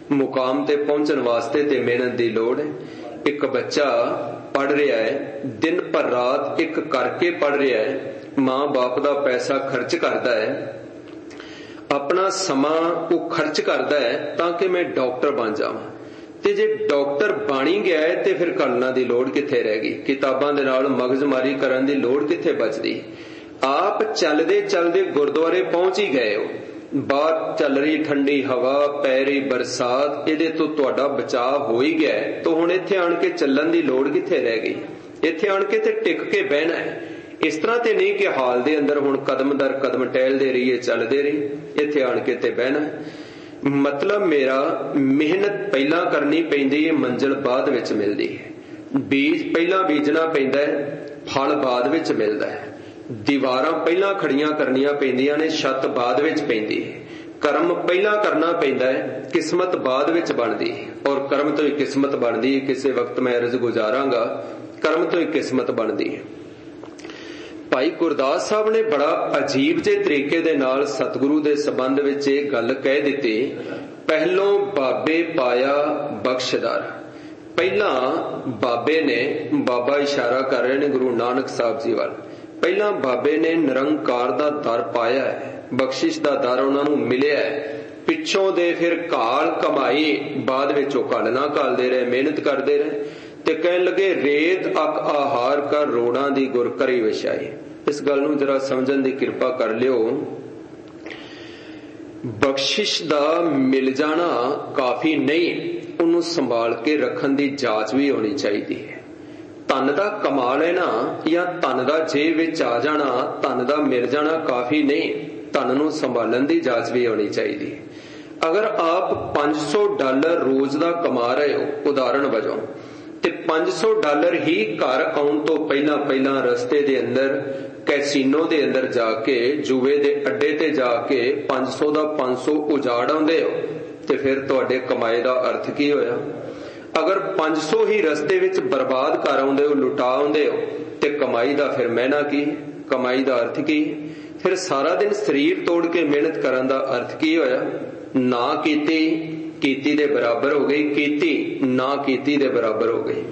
मुकाम ते पहुंचण वास्ते ते मेहनत की लोड़ है। एक बच्चा पढ़ रहा है, दिन पर रात एक करके पढ़ रहा है, मां बाप का पैसा खर्च करता है, अपना समा वो खर्च करता है ताकि मैं डॉक्टर बन जावां। ते जे डॉक्टर बनी गया है ते फिर कलना की लोड़ कित्थे रह गई, किताबां दे नाल मगजमारी करन दी लोड़ कित्थे बचदी। आप चलदे चलदे गुरुद्वारे पहुंच ही गए हो, बाहर चल रही ठंडी हवा, पै रही बरसात, इहदे तो तुहाडा बचाव हो ही गया है, तो हुण इत्थे आण के चलण दी लोड़ कित्थे रह गई। इत्थे आण के ते टिक के बहना है। इस तरह ते नहीं कि हाल दे अंदर हुण कदम दर कदम टहलदे रहिए, चलदे रहिए। इत्थे आण के ते बहना है। मतलब मेरा मेहनत पहला करनी पैंदी है, मंजिल बाद विच मिलदी है। बीज पहला बीजना पैंदा है, फल बाद विच मिलदा है। दीवारां पहला खड़ियां करनियां पैंदियां ने, छत बाद विच पैंदी है। कर्म पहला करना पैंदा है, किस्मत बाद विच बनदी है। और कर्म तो ही किस्मत बनदी है। किसी वक्त मैं अर्ज गुजारांगा, कर्म तो ही किस्मत बनदी है। भाई गुरदास साहब ने बड़ा अजीब जे तरीके दे नाल सतगुरु दे संबंध विच इह गल कह दित्ती, पहलों बाबे पाया बख्शदार। पहला बाबे ने, बाबा इशारा कर रहे ने गुरु नानक साहब जी वाल, पहला बाबे ने निरंकार दा दर पाया है, बख्शिश दा दर उन्हां नूं मिलिया है। पिछों दे फिर घाल कमाई, बाद विच ओह घालना घालदे रहे, मेहनत करदे रहे ते कहण लगे रेत अक आहार का रोड़ां दी गुर करी विछाई। इस गल नूं जरा समझण दी किरपा कर लियो। बख्शिश दा मिल जाना काफी नहीं, उन्होंने संभाल के रखन दी जांच भी होनी चाहिए है। धन दा कमा लेना या धन दा जेब विच आ जाना, धन दा मिल जाना काफी नहीं, धन नूं संभालन दी जांच भी होनी चाहिए। अगर आप पांच सौ डॉलर रोज दा कमा रहे हो, उदाहरण वजों, ते पांच सौ डॉलर ही घर आउण तो पहला पहला रस्ते दे अंदर कैसीनो दे अंदर जाके, जुए दे अड्डे ते जाके पांच सौ दा पांच सौ उजाड़ आउंदे हो, ते फिर तुहाडे कमाए दा अर्थ की होया। अगर पांच सौ ही रस्ते विच बर्बाद कर आउंदे हो, लुटा आउंदे हो, ते कमाई दा फिर महना की, कमाई दा अर्थ की। फिर सारा दिन शरीर तोड़ के मेहनत करन दा अर्थ की होया। ना कीती कीती दे बराबर हो गई, कीती ना कीती दे बराबर हो गई।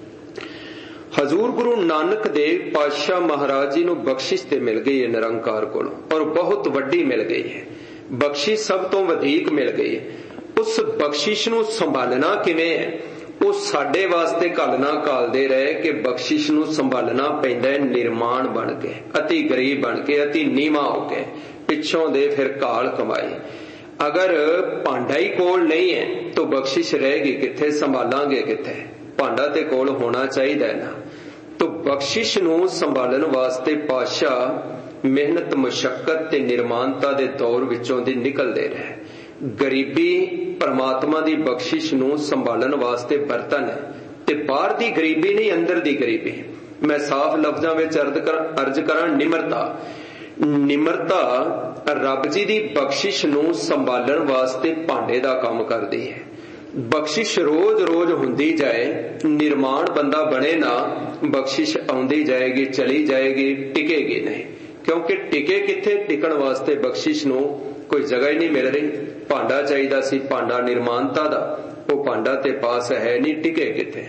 हजूर गुरु नानक देव पातशाह महाराज जी नूं बख्शिश ते मिल गई है निरंकार कोलों, और बहुत वड्डी मिल गई है। बख्शिश सब तो वधीक मिल गई है। उस बख्शिश नूं संभालना किवें है, वो साडे वास्ते घालना घालदे रहे कि बख्शिश नूं संभालना पैंदा है निर्माण बन के, अति गरीब बन के, अति नीवा हो के, पिछों दे फिर घाल कमाई। अगर भांडा ही कोल नहीं है तो बख्शिश रहेगी कित्थे, संभालांगे कित्थे। भांडा ते कोल होना चाहिए ना। तो बख्शिश नूं संभालन वास्ते पातशाह मेहनत मुशक्कत ते निर्माणता दे दौर विचों दी निकलदे रहे। गरीबी परमात्मा दी बख्शिश नूं संभालन वास्ते बर्तन है, ते बाहर दी गरीबी नहीं, अंदर दी गरीबी। मैं साफ लफ्जां विच अर्ज कर अर्ज करां, निमरता निमरता रब जी दी बख्शिश नूं संभालन वास्ते भांडे दा काम करदी है। बख्शिश रोज रोज हुंदी जाए, निर्माण बंदा बने ना, बख्शिश आउंदी जाएगी, चली जाएगी, टिकेगी नहीं। क्योंकि टिके कित्थे, टिकण वास्ते बख्शिश नूं कोई जगह ही नहीं मिल रही। भांडा चाहिदा सी, भांडा निर्माणता दा, वो भांडा ते पास है नहीं, टिके कित्थे।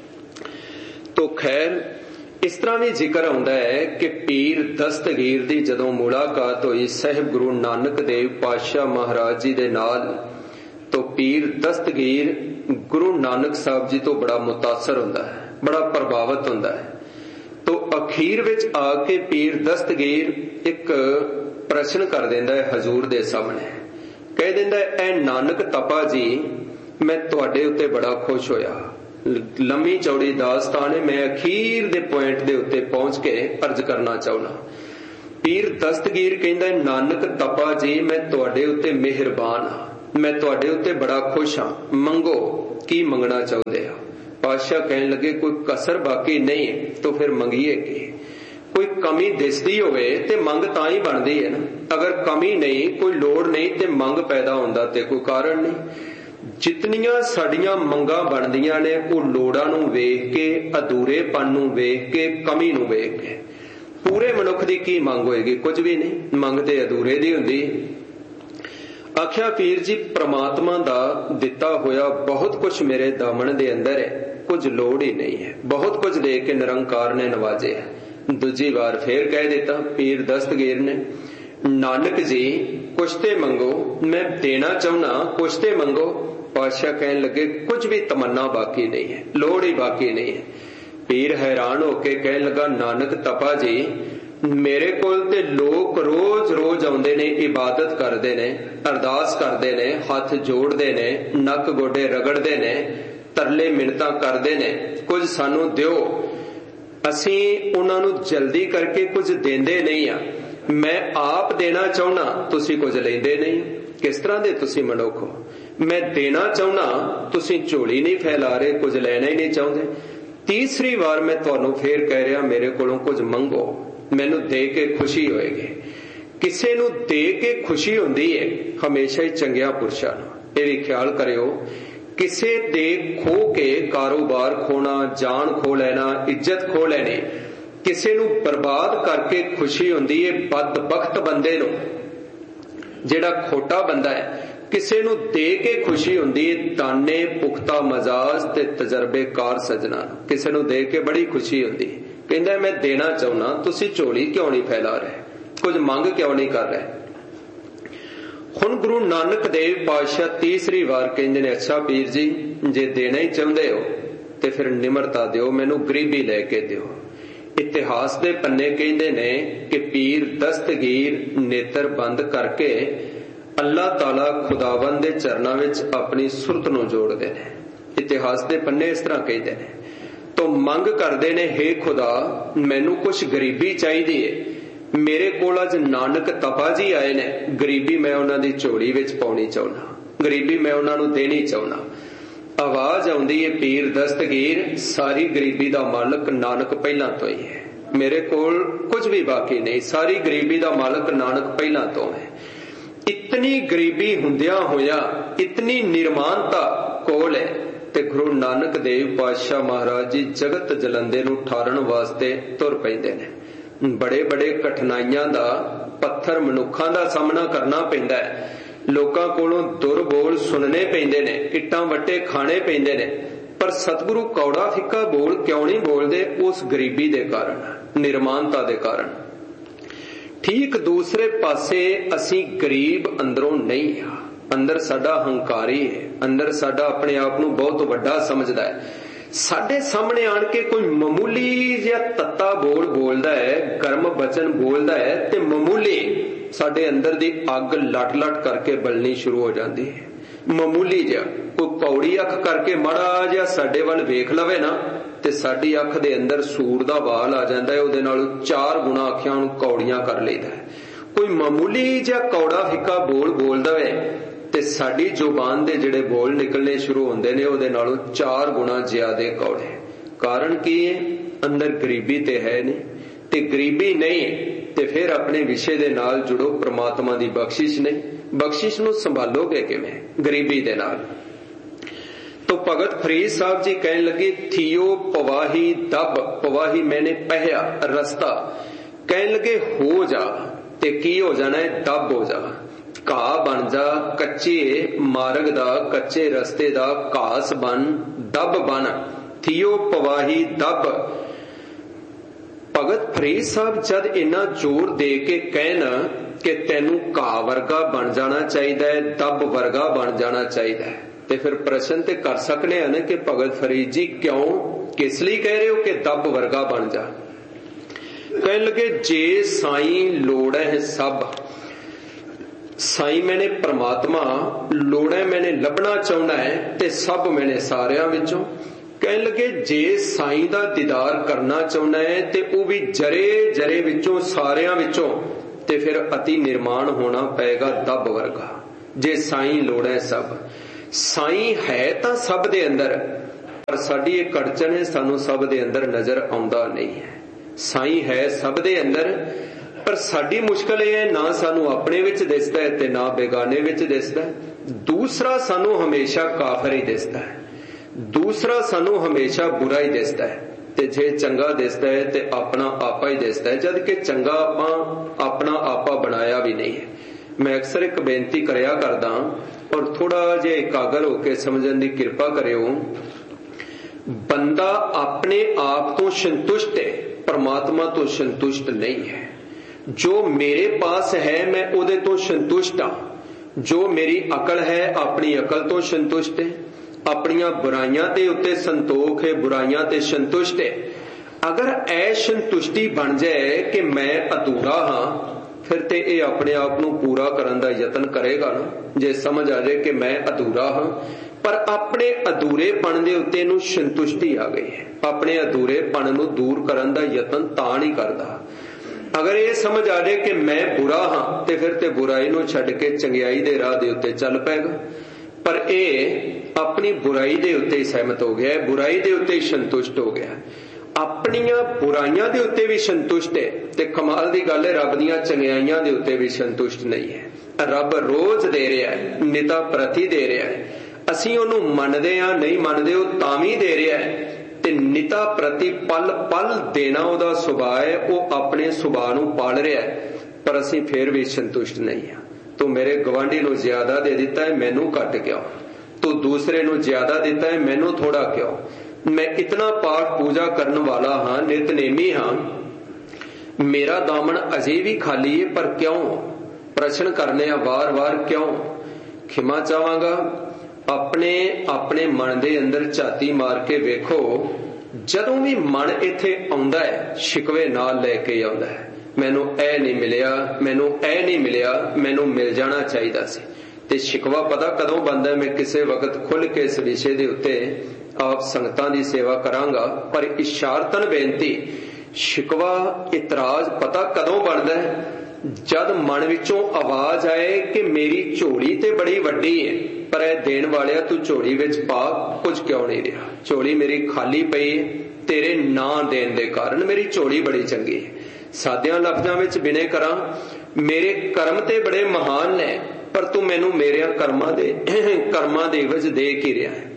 तो खैर इस तरह भी जिक्र आउंदा है कि पीर दस्तगीर दी जदों मुलाकात हुई साहिब गुरु नानक देव पातशाह महाराज जी दे नाल, तो पीर दस्तगीर गुरु नानक साहब जी तो बड़ा मुतासर हुंदा है, बड़ा प्रभावित हुंदा है। तो अखीर विच आके पीर दस्तगीर एक प्रश्न कर दिंदा है हजूर दे सामने, कह दिंदा है, ऐ नानक तपा जी, मैं तुहाडे उत्ते बड़ा खुश होया। लंबी चौड़ी दास्तान है, मैं अखीर दे पॉइंट दे उत्ते पहुंच के अर्ज करना चाहना। पीर दस्तगीर कहंदा है, नानक तपा जी, मैं तुहाडे उत्ते मेहरबान हां, मैं तुहाडे उत्ते बड़ा खुश हां, मंगो की मंगना चाहुंदे हो। पातशाह कहन लगे, कोई कसर बाकी नहीं तो फिर मंगीए की। कोई कमी दिसदी होवे ते मंग तां ही बनदी है ना। अगर कमी नहीं, कोई लोड़ नहीं ते मंग पैदा हुंदा ते कोई कारण नहीं। जितनियां साडियां मंगां बनदियां ने, वो लोड़ां नूं वेख के, अधूरेपन नूं वेख के, कमी नूं वेख के। पूरे मनुख दी की मंग होएगी? कुछ भी नहीं। मंग ते अधूरे दी हुंदी। ਆਖਿਆ ਪੀਰ ਜੀ ਪ੍ਰਮਾਤਮਾ ਦਾ ਦਿੱਤਾ ਹੋਇਆ ਬਹੁਤ ਕੁਝ ਮੇਰੇ ਦਾਮਨ ਦੇ ਅੰਦਰ ਹੈ, ਕੁਝ ਲੋੜ ਹੀ ਨਹੀਂ ਹੈ, ਬਹੁਤ ਕੁਝ ਦੇ ਕੇ ਨਿਰੰਕਾਰ ਨੇ ਨਵਾਜਿਆ। ਦੂਜੀ ਵਾਰ ਫੇਰ ਕਹਿ ਦਿੱਤਾ ਪੀਰ ਦਸਤਗੀਰ ਨੇ, ਨਾਨਕ ਜੀ ਕੁਛ ਤੇ ਮੰਗੋ, ਮੈਂ ਦੇਣਾ ਚਾਹੁੰਦਾ, ਕੁਛ ਤੇ ਮੰਗੋ। ਪਾਤਸ਼ਾਹ ਕਹਿਣ ਲੱਗੇ ਕੁਝ ਵੀ ਤਮੰਨਾ ਬਾਕੀ ਨਹੀਂ ਹੈ, ਲੋੜ ਹੀ ਬਾਕੀ ਨਹੀਂ ਹੈ। ਪੀਰ ਹੈਰਾਨ ਹੋ ਕੇ ਕਹਿਣ ਲੱਗਾ, ਨਾਨਕ ਤਪਾ ਜੀ ਮੇਰੇ ਕੋਲ ਤੇ ਲੋਕ ਰੋਜ਼ ਰੋਜ਼ ਆਉਂਦੇ ਨੇ, ਇਬਾਦਤ ਕਰਦੇ ਨੇ, ਅਰਦਾਸ ਕਰਦੇ ਨੇ, ਹੱਥ ਜੋੜਦੇ ਨੇ, ਨੱਕ ਗੋਡੇ ਰਗੜਦੇ ਨੇ, ਤਰਲੇ ਮਿੰਨਤਾਂ ਕਰਦੇ ਨੇ, ਕੁਝ ਸਾਨੂੰ ਦਿਓ। ਅਸੀਂ ਉਹਨਾਂ ਨੂੰ ਜਲਦੀ ਕਰਕੇ ਕੁਝ ਦਿੰਦੇ ਨਹੀਂ ਆ। ਮੈਂ ਆਪ ਦੇਣਾ ਚਾਹੁੰਦਾ, ਤੁਸੀਂ ਕੁਝ ਲੈਂਦੇ ਨਹੀਂ। ਕਿਸ ਤਰ੍ਹਾਂ ਦੇ ਤੁਸੀਂ ਮਨੁੱਖ ਹੋ? ਮੈਂ ਦੇਣਾ ਚਾਹੁੰਦਾ, ਤੁਸੀਂ ਝੋਲੀ ਨਹੀਂ ਫੈਲਾ ਰਹੇ, ਕੁਝ ਲੈਣਾ ਹੀ ਨਹੀਂ ਚਾਹੁੰਦੇ। ਤੀਸਰੀ ਵਾਰ ਮੈਂ ਤੁਹਾਨੂੰ ਫੇਰ ਕਹਿ ਰਿਹਾ, ਮੇਰੇ ਕੋਲੋਂ ਕੁਝ ਮੰਗੋ, ਮੈਨੂੰ ਦੇ ਕੇ ਖੁਸ਼ੀ ਹੋਏਗੀ। ਕਿਸੇ ਨੂੰ ਦੇ ਕੇ ਖੁਸ਼ੀ ਹੁੰਦੀ ਹੈ ਹਮੇਸ਼ਾ ਹੀ ਚੰਗਿਆਂ ਪੁਰਸ਼ਾਂ ਨੂੰ। ਇਹ ਵੀ ਖਿਆਲ ਕਰਿਓ, ਕਿਸੇ ਦੇ ਖੋ ਕੇ ਕਾਰੋਬਾਰ ਖੋਣਾ, ਜਾਨ ਖੋ ਲੈਣਾ, ਇੱਜ਼ਤ ਖੋ ਲੈਣੀ, ਕਿਸੇ ਨੂੰ ਬਰਬਾਦ ਕਰਕੇ ਖੁਸ਼ੀ ਹੁੰਦੀ ਹੈ ਬਦਬਖਤ ਬੰਦੇ ਨੂੰ। ਜਿਹੜਾ ਖੋਟਾ ਬੰਦਾ ਹੈ ਕਿਸੇ ਨੂੰ ਦੇ ਕੇ ਖੁਸ਼ੀ ਹੁੰਦੀ ਹੈ ਦਾਨੇ ਪੁਖਤਾ ਮਜ਼ਾਜ ਤੇ ਤਜਰਬੇਕਾਰ ਸਜਣਾ ਨੂੰ, ਕਿਸੇ ਨੂੰ ਦੇ ਕੇ ਬੜੀ ਖੁਸ਼ੀ ਹੁੰਦੀ ਹੈ। ਕਹਿੰਦਾ ਮੈਂ ਦੇਣਾ ਚਾਹੁੰਦਾ, ਤੁਸੀਂ ਝੋਲੀ ਕਿਉਂ ਨਹੀਂ ਫੈਲਾ ਰਹੇ, ਕੁਝ ਮੰਗ ਕਿਉਂ ਨਹੀਂ ਕਰ ਰਹੇ? ਹੁਣ ਗੁਰੂ ਨਾਨਕ ਦੇਵ ਪਾਤਸ਼ਾਹ ਤੀਸਰੀ ਵਾਰ ਕਹਿੰਦੇ ਨੇ, ਅੱਛਾ ਪੀਰ ਜੀ ਜੇ ਦੇਣਾ ਹੀ ਚਾਹੁੰਦੇ ਹੋ ਤੇ ਫਿਰ ਨਿਮਰਤਾ ਦਿਓ, ਮੈਨੂੰ ਗਰੀਬੀ ਲੈ ਕੇ ਦਿਓ। ਇਤਿਹਾਸ ਦੇ ਪੰਨੇ ਕਹਿੰਦੇ ਨੇ ਕਿ ਪੀਰ ਦਸਤਗੀਰ ਨੇਤਰ ਬੰਦ ਕਰਕੇ ਅੱਲਾਹ ਤਾਲਾ ਖੁਦਾਵੰਦ ਦੇ ਚਰਨਾਂ ਵਿੱਚ ਆਪਣੀ ਸੁਰਤ ਨੂੰ ਜੋੜਦੇ ਨੇ। ਇਤਿਹਾਸ ਦੇ ਪੰਨੇ ਇਸ ਤਰ੍ਹਾਂ ਕਹਿੰਦੇ ਨੇ। ਤੋਂ ਮੰਗ ਕਰਦੇ ਨੇ, ਹੇ ਖੁਦਾ ਮੈਨੂੰ ਕੁਛ ਗਰੀਬੀ ਚਾਹੀਦੀ ਹੈ, ਮੇਰੇ ਕੋਲ ਅੱਜ ਨਾਨਕ ਤਪਾ ਜੀ ਆਏ ਨੇ, ਗਰੀਬੀ ਮੈਂ ਉਹਨਾਂ ਦੀ ਝੋਲੀ ਵਿੱਚ ਪਾਉਣੀ ਚਾਹੁੰਦਾ, ਗਰੀਬੀ ਮੈਂ ਉਹਨਾਂ ਨੂੰ ਦੇਣੀ ਚਾਹੁੰਦਾ। ਆਵਾਜ਼ ਆਉਂਦੀ ਹੈ ਪੀਰ ਦਸਤਗੀਰ, ਸਾਰੀ ਗਰੀਬੀ ਦਾ ਮਾਲਕ ਨਾਨਕ ਪਹਿਲਾਂ ਤੋਂ ਹੀ ਹੈ, ਮੇਰੇ ਕੋਲ ਕੁਝ ਵੀ ਬਾਕੀ ਨਹੀਂ, ਸਾਰੀ ਗਰੀਬੀ ਦਾ ਮਾਲਕ ਨਾਨਕ ਪਹਿਲਾਂ ਤੋਂ ਹੈ। ਇਤਨੀ ਗਰੀਬੀ ਹੁੰਦਿਆਂ ਹੋਇਆ ਇਤਨੀ ਨਿਰਮਾਨਤਾ ਕੋਲ ਹੈ ਤੇ ਗੁਰੂ ਨਾਨਕ ਦੇਵ ਪਾਤਸ਼ਾਹ ਮਹਾਰਾਜ ਜੀ ਜਗਤ ਜਲੰਦੇ ਨੂੰ ਠਾਰਨ ਵਾਸਤੇ ਤੁਰ ਪੈਂਦੇ ਨੇ। ਬੜੇ ਬੜੇ ਕਠਿਨਾਈਆਂ ਦਾ, ਪੱਥਰ ਮਨੁੱਖਾਂ ਦਾ ਸਾਹਮਣਾ ਕਰਨਾ ਪੈਂਦਾ ਹੈ, ਲੋਕਾਂ ਕੋਲੋਂ ਦੁਰ ਬੋਲ ਸੁਣਨੇ ਪੈਂਦੇ ਨੇ, ਇੱਟਾਂ ਵੱਟੇ ਖਾਣੇ ਪੈਂਦੇ ਨੇ, ਪਰ ਸਤਿਗੁਰੂ ਕੌੜਾ ਫਿੱਕਾ ਬੋਲ ਕਿਉਂ ਨਹੀਂ ਬੋਲਦੇ? ਉਸ ਗਰੀਬੀ ਦੇ ਕਾਰਨ, ਨਿਰਮਾਨਤਾ ਦੇ ਕਾਰਨ। ਠੀਕ ਦੂਸਰੇ ਪਾਸੇ ਅਸੀਂ ਗਰੀਬ ਅੰਦਰੋਂ ਨਹੀਂ ਹਾਂ, ਅੰਦਰ ਸਾਡਾ ਹੰਕਾਰੀ ਹੈ, ਅੰਦਰ ਸਾਡਾ ਆਪਣੇ ਆਪ ਨੂੰ ਬਹੁਤ ਵੱਡਾ ਸਮਝਦਾ ਹੈ। ਸਾਡੇ ਸਾਹਮਣੇ ਆਣ ਕੇ ਕੋਈ ਮਾਮੂਲੀ ਜਿਹਾ ਤੱਤਾ ਬੋਲ ਬੋਲਦਾ ਹੈ, ਗਰਮ ਬਚਨ ਬੋਲਦਾ ਹੈ ਤੇ ਮਾਮੂਲੀ ਸਾਡੇ ਅੰਦਰ ਦੀ ਅੱਗ ਲਟ ਲਟ ਕਰਕੇ ਬਲਣੀ ਸ਼ੁਰੂ ਹੋ ਜਾਂਦੀ ਹੈ। ਮਾਮੂਲੀ ਜਿਹਾ ਕੋਈ ਕੌੜੀ ਅੱਖ ਕਰਕੇ ਮਾੜਾ ਜਿਹਾ ਸਾਡੇ ਵੱਲ ਵੇਖ ਲਵੇ ਨਾ ਤੇ ਸਾਡੀ ਅੱਖ ਦੇ ਅੰਦਰ ਸੂਰ ਦਾ ਵਾਲ ਆ ਜਾਂਦਾ ਹੈ, ਉਹਦੇ ਨਾਲ ਚਾਰ ਗੁਣਾ ਅੱਖਾਂ ਨੂੰ ਕੌੜੀਆਂ ਕਰ ਲਈਦਾ ਹੈ। ਕੋਈ ਮਾਮੂਲੀ ਜਿਹਾ ਕੌੜਾ ਫਿੱਕਾ ਬੋਲ ਬੋਲਦਾ ਹੈ ਤੇ ਸਾਡੀ ਜ਼ੁਬਾਨ ਦੇ ਜਿਹੜੇ ਬੋਲ ਨਿਕਲਣੇ ਸ਼ੁਰੂ ਹੁੰਦੇ ਨੇ ਉਹਦੇ ਨਾਲੋਂ ਚਾਰ ਗੁਣਾ ਜ਼ਿਆਦੇ ਕੌੜੇ। ਕਾਰਨ ਕੀ ਹੈ? ਅੰਦਰ ਗਰੀਬੀ ਤੇ ਹੈ ਨਹੀਂ, ਤੇ ਗਰੀਬੀ ਨਹੀਂ ਤੇ ਫਿਰ ਆਪਣੇ ਵਿਸ਼ੇ ਦੇ ਨਾਲ ਜੁੜੋ, ਪ੍ਰਮਾਤਮਾ ਦੀ ਬਖਸ਼ਿਸ਼ ਨਹੀਂ। ਬਖਸ਼ਿਸ਼ ਨੂੰ ਸੰਭਾਲੋਗੇ ਕਿਵੇਂ? ਗਰੀਬੀ ਦੇ ਨਾਲ। तो भगत फरीद साहब जी कहने लगे, थियो पवाही दब, पवाही मैंने पहया रस्ता, कहने लगे हो जा, ते की हो जाना है? दब हो जा, घाह बन जा, कच्चे मार्ग दा, कच्चे रस्ते दा घास बन, दब बन, थियो पवाही दब। भगत फरीद साहब जद इन्ना जोर दे के कहना कि तैनू घाह वर्गा बन जाना चाहिए, दब वर्गा बन जाना चाहिए, ਤੇ ਫਿਰ ਪ੍ਰਸ਼ਨ ਤੇ ਕਰ ਸਕਨੇ ਆ ਨਾ ਕਿ ਭਗਤ ਫਰੀਦ ਜੀ ਕਿਉਂ, ਕਿਸ ਲਈ ਕਹਿ ਰਹੇ ਹੋ ਕਿ ਦੱਬ ਵਰਗਾ ਬਣ ਜਾ? ਕਹਿਣ ਲੱਗੇ, ਜੇ ਸਾਈਂ ਲੋੜ ਹੈ ਸਭ, ਸਾਈਂ ਮੈਨੇ ਪ੍ਰਮਾਤਮਾ ਲੋੜ ਹੈ, ਮੈਨੇ ਲੱਭਣਾ ਚਾਹੁੰਦਾ ਹੈ ਤੇ ਸਭ ਮੈਨੇ ਸਾਰਿਆਂ ਵਿੱਚੋਂ। ਕਹਿਣ ਲੱਗੇ, ਜੇ ਸਾਈਂ ਦਾ ਦੀਦਾਰ ਕਰਨਾ ਚਾਹੁੰਦਾ ਹੈ ਤੇ ਉਹ ਵੀ ਜਰੇ ਜਰੇ ਵਿੱਚੋਂ, ਸਾਰਿਆਂ ਵਿੱਚੋਂ, ਤੇ ਫਿਰ ਅਤੀ ਨਿਰਮਾਣ ਹੋਣਾ ਪਏਗਾ ਦੱਬ ਵਰਗਾ। ਜੇ ਸਾਈਂ ਲੋੜ ਹੈ ਸਭ, ਸਾਈਂ ਹੈ ਤਾਂ ਸਭ ਦੇ ਅੰਦਰ, ਪਰ ਸਾਡੀ ਇਹ ਕੜਚਣ ਹੈ, ਸਾਨੂੰ ਸਭ ਦੇ ਅੰਦਰ ਨਜ਼ਰ ਆਉਂਦਾ ਨਹੀਂ ਹੈ। ਸਾਈਂ ਹੈ ਸਭ ਦੇ ਅੰਦਰ, ਪਰ ਸਾਡੀ ਮੁਸ਼ਕਲ ਇਹ ਹੈ, ਨਾ ਸਾਨੂੰ ਆਪਣੇ ਵਿੱਚ ਦਿਸਦਾ ਹੈ ਤੇ ਨਾ ਬੇਗਾਨੇ ਵਿੱਚ ਦਿਸਦਾ ਹੈ। ਦੂਸਰਾ ਸਾਨੂੰ ਹਮੇਸ਼ਾ ਕਾਫਰ ਹੀ ਦਿਸਦਾ ਹੈ, ਦੂਸਰਾ ਸਾਨੂੰ ਹਮੇਸ਼ਾ ਬੁਰਾ ਹੀ ਦਿਸਦਾ ਹੈ, ਤੇ ਜੇ ਚੰਗਾ ਦਿਸਦਾ ਹੈ ਤੇ ਆਪਣਾ ਆਪਾ ਹੀ ਦਿਸਦਾ ਹੈ, ਜਦ ਕਿ ਚੰਗਾ ਆਪਾਂ ਆਪਣਾ ਆਪਾ ਬਣਾਇਆ ਵੀ ਨਹੀਂ ਹੈ। मैं अक्सर एक बेनती करया करदा और थोड़ा जिहा एकागर होकर समझण दी किरपा करियो। बंदा अपने आप तो संतुष्ट है, परमात्मा तो संतुष्ट नहीं है। जो मेरे पास है मैं उहदे तो संतुष्ट हाँ। जो मेरी अकल है अपनी अकल तो संतुष्ट है, अपनियां बुराइयां दे उत्ते संतोख है, बुराइयां ते संतुष्ट है। अगर असंतुष्टि बन जाए कि मैं अधूरा हाँ, फिर ते ये अपने आप नूं पूरा करन दा यतन करेगा ना। जे समझ आ जाए कि मैं अधूरा हाँ, पर अपने अधूरेपन दे उत्ते नूं संतुष्टि आ गई है, अपने अधूरेपन नूं दूर करन दा यतन तां नहीं करदा। अगर ये समझ आ जाए कि मैं बुरा हाँ, ते फिर ते बुराई नूं छड्ड के चंगियाई दे राह दे उत्ते चल पैगा। पर ये अपनी बुराई दे उत्ते ही सहमत हो गया, बुराई दे उत्ते ही संतुष्ट हो गया, अपनियां बुराइयां दे उत्ते भी संतुष्ट है। ते कमाल दी गल है, रब दियां चंगियाइयां दे उत्ते भी संतुष्ट नहीं है। रब रोज दे रहा है, निता प्रति दे रहा है। असीं ओनू मनदे हां नहीं मनदे, ओ तां भी दे रहा है। ते निता प्रति पल पल देना ओहदा सुभाव है, वो अपने सुभाव नूं पाल रहा है, पर असीं फिर भी संतुष्ट नहीं हां। तू मेरे गवांढी नूं ज्यादा दे दिता है, मैनू घट क्यों? तू दूसरे नूं ज्यादा दिता है, मैनू थोड़ा क्यों? मैं इतना पाठ पूजा करने वाला हाँ, नितनेमी हाँ, मेरा दामन अजे भी खाली है, पर क्यों? प्रश्न करने वार वार क्यों? खिमा चाहांगा, अपने अपने मन दे अंदर झाती मार के वेखो। जदों भी मन इत्थे आउंदा है, शिकवे नाल लैके आउंदा है, मैनू ऐ नहीं मिलिया, मैनू ऐ नहीं मिलिया, मैनू मिल जाना चाहिदा सी। ते शिकवा पता कदों बनदा है? मैं किसी वक्त खुल के इस विषय दे उत्ते आप संगतां दी सेवा करांगा, पर इशारतन बेनती, शिकवा इतराज पता कदों बनदा है? जद मन विचों आवाज आए कि मेरी झोली ते बड़ी वड्डी है, पर ऐ देण वालिया तू झोली विच पा कुछ क्यों नहीं रहा? झोली मेरी खाली पई है, तेरे ना देण दे कारण मेरी झोली बड़ी चंगी है। सादियां लफ्जां विच बिने करां, मेरे कर्म ते बड़े महान ने, पर तू मैनू मेरे कर्मां दे कर्मां दे विच दे की रहा है।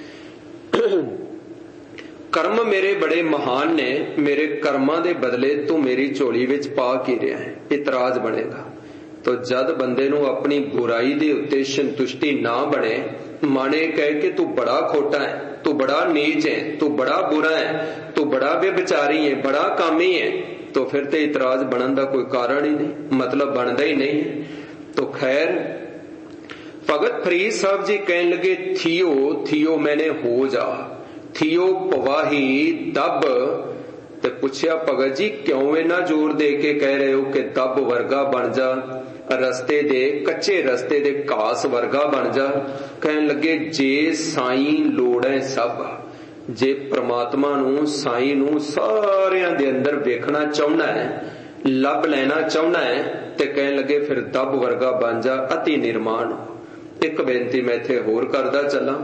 कर्म मेरे बड़े महान ने, मेरे कर्मां दे बदले तू मेरी झोली विच पा की रहा है। इतराज बनेगा। तो जद बंदे नूं अपनी बुराई दे उत्ते संतुष्टि ना बने, माने कहे कि तू बड़ा खोटा है, तू बड़ा नीच है, तू बड़ा बुरा है, तू बड़ा व्यभिचारी है, बड़ा कामी है, तो फिर ते इतराज बनन दा कोई कारण ही नहीं, मतलब बनदा ही नहीं है। तो खैर, भगत फरीद साहब जी कहने लगे, थियो थियो मैंने हो जा, थियो पवाही दब। ते पुछया, भगत जी क्यों इन्ना जोर दे के कह रहे हो कि दब वर्गा बन जा, रस्ते दे कच्चे रस्ते दे घास वर्गा बन जा? कहने लगे, जे साई लोड़ है सब, जे परमात्मा नूं साई नूं सारियां दे अंदर वेखना चाहना है, लब लेना चाहना है, ते कहने लगे फिर दब वर्गा बन जा, अति निर्माण। एक बेनती मैं इत्थे होर करदा चलां,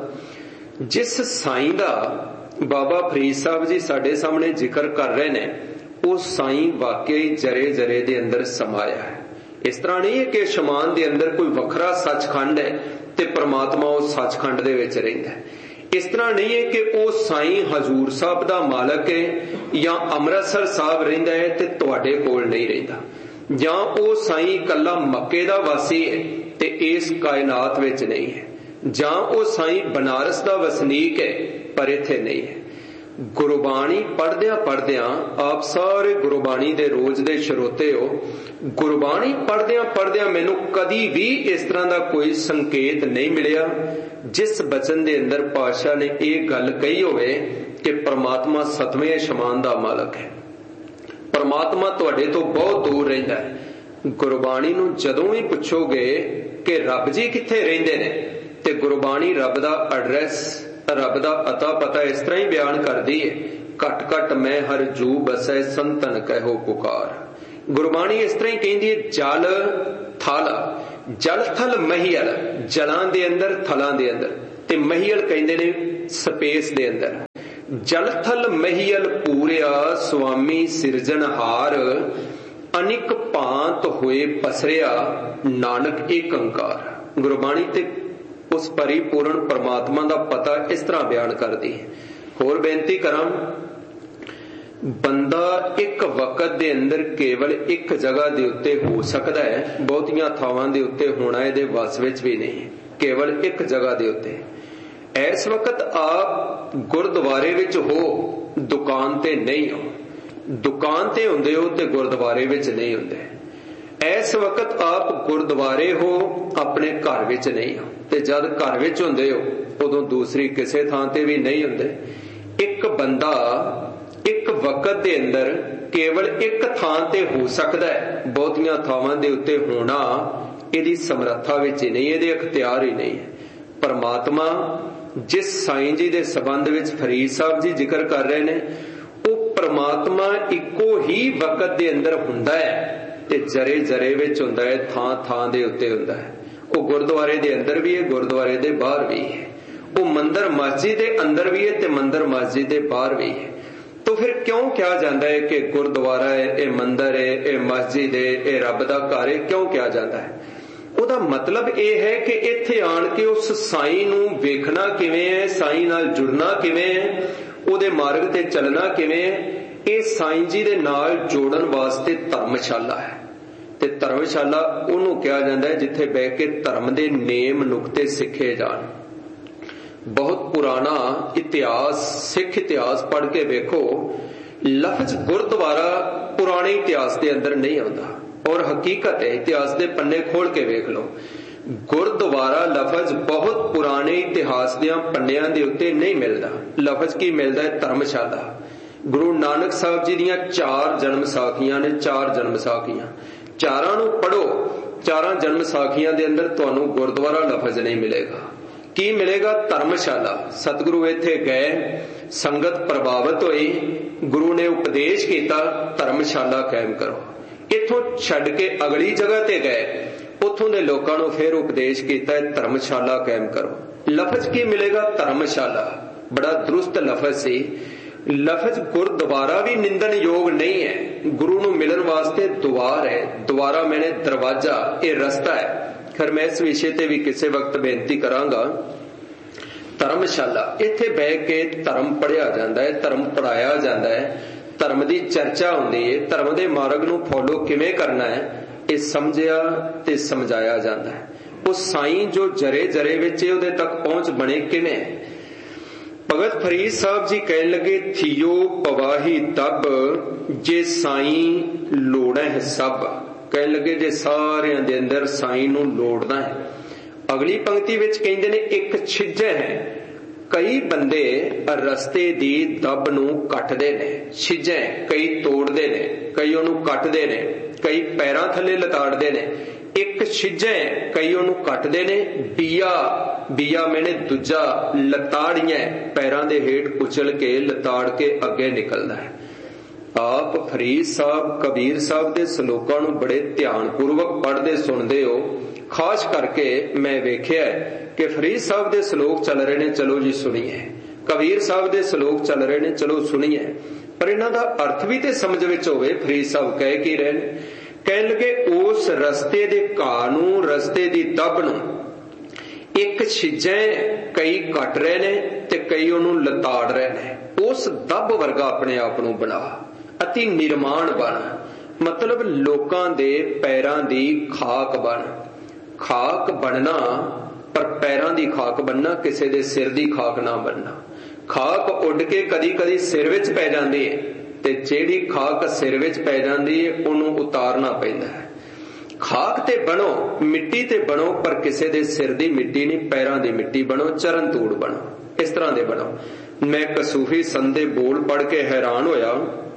जिस साई दा बाबा फरीद साहब जी साडे सामने जिक्र कर रहे ने, वो साई वाकई जरे जरे दे अंदर समाया है। इस तरह नहीं है कि शमान दे अंदर कोई वखरा सचखंड है ते परमात्मा उस सचखंड दे विच रहिंदा है। इस तरह नहीं है कि वो साई हजूर साहब दा मालक है या अमृतसर साहब रहिंदा है ते तुहाडे कोल नहीं रहिंदा, या वो साई कल्ला मक्के दा वासी है ते इस कायनात विच नहीं है, ਜਾਂ ਉਹ ਸਾਈਂ बनारस ਦਾ ਵਸਨੀਕ है पर इत्थे नहीं है। गुरबाणी पढ़दियां पढ़दियां, आप सारे गुरबाणी दे रोज दे श्रोते हो, गुरबाणी पढ़दियां पढ़दियां मैनू कदी भी इस तरह का कोई संकेत नहीं मिलिया जिस बचन दे अंदर पातशाह ने यह गल कही होवे कि परमात्मा सतवें आसमान दा मालक है, परमात्मा तुहाडे तो बहुत दूर रहिंदा है। गुरबाणी नू जदों भी पुछोगे कि रब जी कित्थे रहिंदे ने, ते गुरबाणी रब दा एड्रैस, रब दा अता पता इस तरह ही बयान करदी है, घट घट मैं हर जू बसै संतन कहो पुकार। गुरबाणी इस तरह ही कहती है, जल थल, जल थल महियल, जलां दे अंदर थलां दे अंदर, ते महियल कहंदे ने स्पेस दे अंदर। जल थल महियल पूरिया स्वामी सिरजनहार, अनिक भांत होए पसरिया नानक एक अंकार। गुरबाणी ते उस परिपूर्ण परमात्मा का पता इस तरह बयान करती है। होर बेनती करां, ਬੰਦਾ ਇੱਕ ਵਕਤ ਦੇ ਅੰਦਰ ਕੇਵਲ ਇੱਕ ਜਗ੍ਹਾ ਦੇ ਉੱਤੇ ਹੋ ਸਕਦਾ ਹੈ, ਬਹੁਤੀਆਂ ਥਾਵਾਂ ਦੇ ਉੱਤੇ ਹੋਣਾ ਇਹਦੇ ਵੱਸ ਵਿੱਚ ਵੀ ਨਹੀਂ, ਕੇਵਲ ਇੱਕ ਜਗ੍ਹਾ ਦੇ ਉੱਤੇ। ਇਸ ਵਕਤ ਆਪ ਗੁਰਦੁਆਰੇ ਵਿੱਚ ਹੋ, ਦੁਕਾਨ ਤੇ ਨਹੀਂ ਹੋ। ਦੁਕਾਨ ਤੇ ਹੁੰਦੇ ਹੋ ਤੇ ਗੁਰਦੁਆਰੇ ਵਿੱਚ ਨਹੀਂ ਹੁੰਦੇ। ਇਸ ਵਕਤ ਆਪ ਗੁਰਦੁਆਰੇ ਹੋ, ਆਪਣੇ ਘਰ ਵਿੱਚ ਨਹੀਂ ਹੋ, ਤੇ ਜਦ ਘਰ ਵਿੱਚ ਹੁੰਦੇ ਹੋ ਉਦੋਂ ਦੂਸਰੀ ਕਿਸੇ ਥਾਂ ਤੇ ਵੀ ਨਹੀਂ ਹੁੰਦੇ। ਇੱਕ ਬੰਦਾ ਇੱਕ ਵਕਤ ਦੇ ਅੰਦਰ ਕੇਵਲ ਇੱਕ ਥਾਂ ਤੇ ਹੋ ਸਕਦਾ ਹੈ, ਬਹੁਤੀਆਂ ਥਾਵਾਂ ਦੇ ਉੱਤੇ ਹੋਣਾ ਇਹਦੀ ਸਮਰੱਥਾ ਵਿੱਚ ਹੀ ਨਹੀਂ, ਇਹਦੇ ਅਖਤਿਆਰ ਹੀ ਨਹੀਂ ਹੈ। ਪਰਮਾਤਮਾ ਜਿਸ ਸਾਈਂ ਜੀ ਦੇ ਸੰਬੰਧ ਵਿੱਚ ਫਰੀਦ ਸਾਹਿਬ ਜੀ ਜ਼ਿਕਰ ਕਰ ਰਹੇ ਨੇ, ਉਹ ਪਰਮਾਤਮਾ ਇੱਕੋ ਹੀ ਵਕਤ ਦੇ ਅੰਦਰ ਹੁੰਦਾ ਹੈ ਤੇ ਜਰੇ ਜਰੇ ਵਿੱਚ ਹੁੰਦਾ ਹੈ, ਥਾਂ ਥਾਂ ਦੇ ਉੱਤੇ ਹੁੰਦਾ ਹੈ। ਉਹ ਗੁਰਦੁਆਰੇ ਦੇ ਅੰਦਰ ਵੀ ਹੈ, ਗੁਰਦੁਆਰੇ ਦੇ ਬਾਹਰ ਵੀ ਹੈ। ਉਹ ਮੰਦਰ ਮਸਜਿਦ ਦੇ ਅੰਦਰ ਵੀ ਹੈ ਤੇ ਮੰਦਰ ਮਸਜਿਦ ਦੇ ਬਾਹਰ ਵੀ ਹੈ। तो फिर क्यों कहा जाता है कि गुरुद्वारा है, ये मंदिर है, ये मस्जिद है, ये रब दा घर है? क्यों कहा जाता है? ਉਹਦਾ ਮਤਲਬ ਇਹ ਹੈ ਕਿ ਇੱਥੇ ਆਣ ਕੇ ਉਸ ਸਾਈਂ ਨੂੰ ਵੇਖਣਾ ਕਿਵੇਂ ਹੈ, ਸਾਈਂ ਨਾਲ ਜੁੜਨਾ ਕਿਵੇਂ ਹੈ, ਉਹਦੇ ਮਾਰਗ ਤੇ ਚੱਲਣਾ ਕਿਵੇਂ ਹੈ, ਇਹ ਸਾਈਂ ਜੀ ਦੇ ਨਾਲ ਜੋੜਨ ਵਾਸਤੇ ਧਰਮਸ਼ਾਲਾ ਹੈ। ਤੇ ਧਰਮਸ਼ਾਲਾ ਉਹਨੂੰ ਕਿਹਾ ਜਾਂਦਾ ਹੈ ਜਿੱਥੇ ਬਹਿ ਕੇ ਧਰਮ ਦੇ ਨੇਮ ਨੁਕਤੇ ਸਿੱਖੇ ਜਾਣ। बहुत पुराना इतिहास, सिख इतिहास पढ़ के वेखो, लफ्ज गुरुद्वारा पुराने इतिहास के अंदर नहीं आता, और हकीकत है इतिहास के पन्ने खोल के वेख लो, गुरुद्वारा लफ्ज बहुत पुराने इतिहास दियां पन्नियां दे उत्ते नहीं मिलता। लफ्ज की मिलता है धर्मशाला। गुरु नानक साहब जी दियां चार जन्म साखियां ने, चार जन्म साखियां, चारां नूं पढ़ो, चारां जन्म साखियां दे अंदर तुहानूं गुरुद्वारा लफ्ज नहीं मिलेगा। की मिलेगा? धर्मशाला। सतगुरु इत्थे गए, संगत प्रभावित हुई, गुरु ने उपदेश किया धर्मशाला कायम करो। इथों छड्ड के अगली जगह ते गए, उथों दे लोकां नूं फिर उपदेश किया धर्मशाला कायम करो। लफ्ज की मिलेगा? धर्मशाला। बड़ा दुरुस्त लफ्ज सी। लफ्ज गुरुद्वारा भी निंदन योग नहीं है। गुरु नूं मिलन वास्ते द्वार है, द्वारा मैंने दरवाजा, ये रस्ता है। फिर मैं इस विषय ते भी किसी वक्त बेनती करांगा। धर्मशाला, इत्थे बह के धर्म पढ़िया जाता है, धर्म पढ़ाया जाता है, धर्म की चर्चा होती है, धर्म के मार्ग नूं फॉलो किवें करना है ये समझिया ते समझाया जाता है। वो साईं जो जरे जरे विच उहदे तक पहुंच बने किवें? भगत फरीद साहब जी कहन लगे, थियो पवाही तब जे साईं लोड़ा है सब। कहन लगे जे सारियां दे अंदर साईं नूं लोड़ना है। अगली पंक्ति विच कहंदे ने एक छिज्जे है। कई बंदे रस्ते दी दब नूं कटदे ने, छिज्जे कई तोड़दे ने, कई ओनूं कटदे ने, कई पैरां थल्ले लताड़दे ने। एक छिज्जे कई ओनूं कटदे ने, बिया बिया मैंने दूजा लताड़ियां पैरां दे हेठ कुचल के लताड़ के अगे निकलदा है। आप फरीद साहब कबीर साहब के सलोकां नूं बड़े ध्यान पूर्वक पढ़ते सुनते हो। खास करके मैं वेख्या कि फरीद साहब के सलोक चल रहे ने, चलो जी सुनिए। कबीर साहब के सलोक चल रहे ने, चलो सुनिए। पर इन्हां दा अर्थ भी ते समझ विच होवे। फरीद साहब कह की रहे ने, कहण लगे उस रस्ते दे घाह नूं, रस्ते दी दब नूं एक छिज्जे कई कट रहे ने ते कई ओनूं लताड़ रहे ने। उस दब वर्गा अपने आप नूं बना, अति निर्माण बन, मतलब लोकां दे पैरां दी खाक बन। खाक बनना, पर पैरां दी खाक बनना, किसी दे सिर दी खाक ना बनना। खाक उड़ के कदी कदी सिर विच पै जांदी है ते जेड़ी खाक सिर विच पै जांदी है उहनूं उतारना पैंदा है। खाक ते बनो, मिट्टी ते बनो, पर किसी दे सिर दी मिट्टी नहीं, पैरां दी मिट्टी बनो, चरण तूड़ बनो, इस तरह दे बनो। मैं एक सूफी संत दे बोल पढ़ के हैरान होया।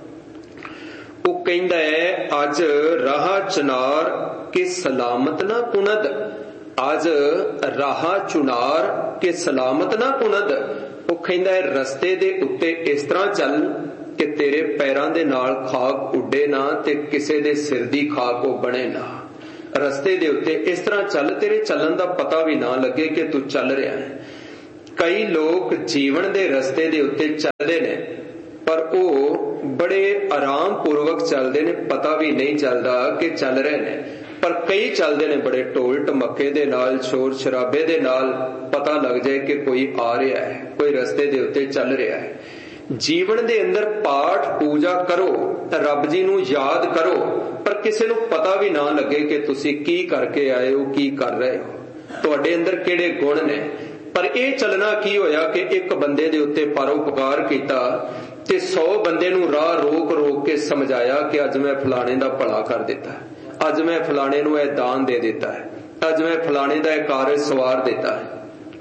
वो कहंदा है, अज राह चुनार के सलामत ना कुनद, अज राह चुनार के सलामत ना कुनद। वो कहंदा है रस्ते दे उत्ते इस तरह चल कि तेरे पैरां दे नाल खाक उड्डे ना ते किसे दे सिर दी खाक वो बने ना। रस्ते दे उत्ते इस तरह चल, तेरे चलन दा पता भी ना लगे कि तू चल रहा है। कई लोग जीवन दे रस्ते दे उत्ते चलदे ने, पर वो बड़े आराम पूर्वक चलते ने, पता भी नहीं चलता कि चल रहे ने। पर कई चलते ने बड़े ढोल ढमके दे नाल, शोर शराबे दे नाल, पता लग जाए कि कोई आ रहा है, कोई रस्ते दे उत्ते चल रहा है। ਜੀਵਨ ਦੇ ਅੰਦਰ ਪਾਠ ਪੂਜਾ ਕਰੋ, ਰੱਬ ਜੀ ਨੂੰ ਯਾਦ ਕਰੋ, ਪਰ ਕਿਸੇ ਨੂੰ ਪਤਾ ਵੀ ਨਾ ਲੱਗੇ ਕਿ ਤੁਸੀਂ ਕੀ ਕਰਕੇ ਆਏ ਹੋ, ਕੀ ਕਰ ਰਹੇ ਹੋ, ਤੁਹਾਡੇ ਅੰਦਰ ਕਿਹੜੇ ਗੁਣ ਨੇ। ਪਰ ਇਹ ਚੱਲਣਾ ਕੀ ਹੋਇਆ ਕਿ ਇੱਕ ਬੰਦੇ ਦੇ ਉੱਤੇ ਪਰਉਪਕਾਰ ਕੀਤਾ ਤੇ ਸੌ ਬੰਦੇ ਨੂੰ ਰਾਹ ਰੋਕ ਰੋਕ ਕੇ ਸਮਝਾਇਆ ਕਿ ਅੱਜ ਮੈਂ ਫਲਾਣੇ ਦਾ ਭਲਾ ਕਰ ਦਿੱਤਾ, ਅੱਜ ਮੈਂ ਫਲਾਣੇ ਨੂੰ ਇਹ ਦਾਨ ਦੇ ਦਿੱਤਾ ਹੈ, ਅੱਜ ਮੈਂ ਫਲਾਣੇ ਦਾ ਇਹ ਕਾਰਜ ਸਵਾਰ ਦਿੱਤਾ ਹੈ।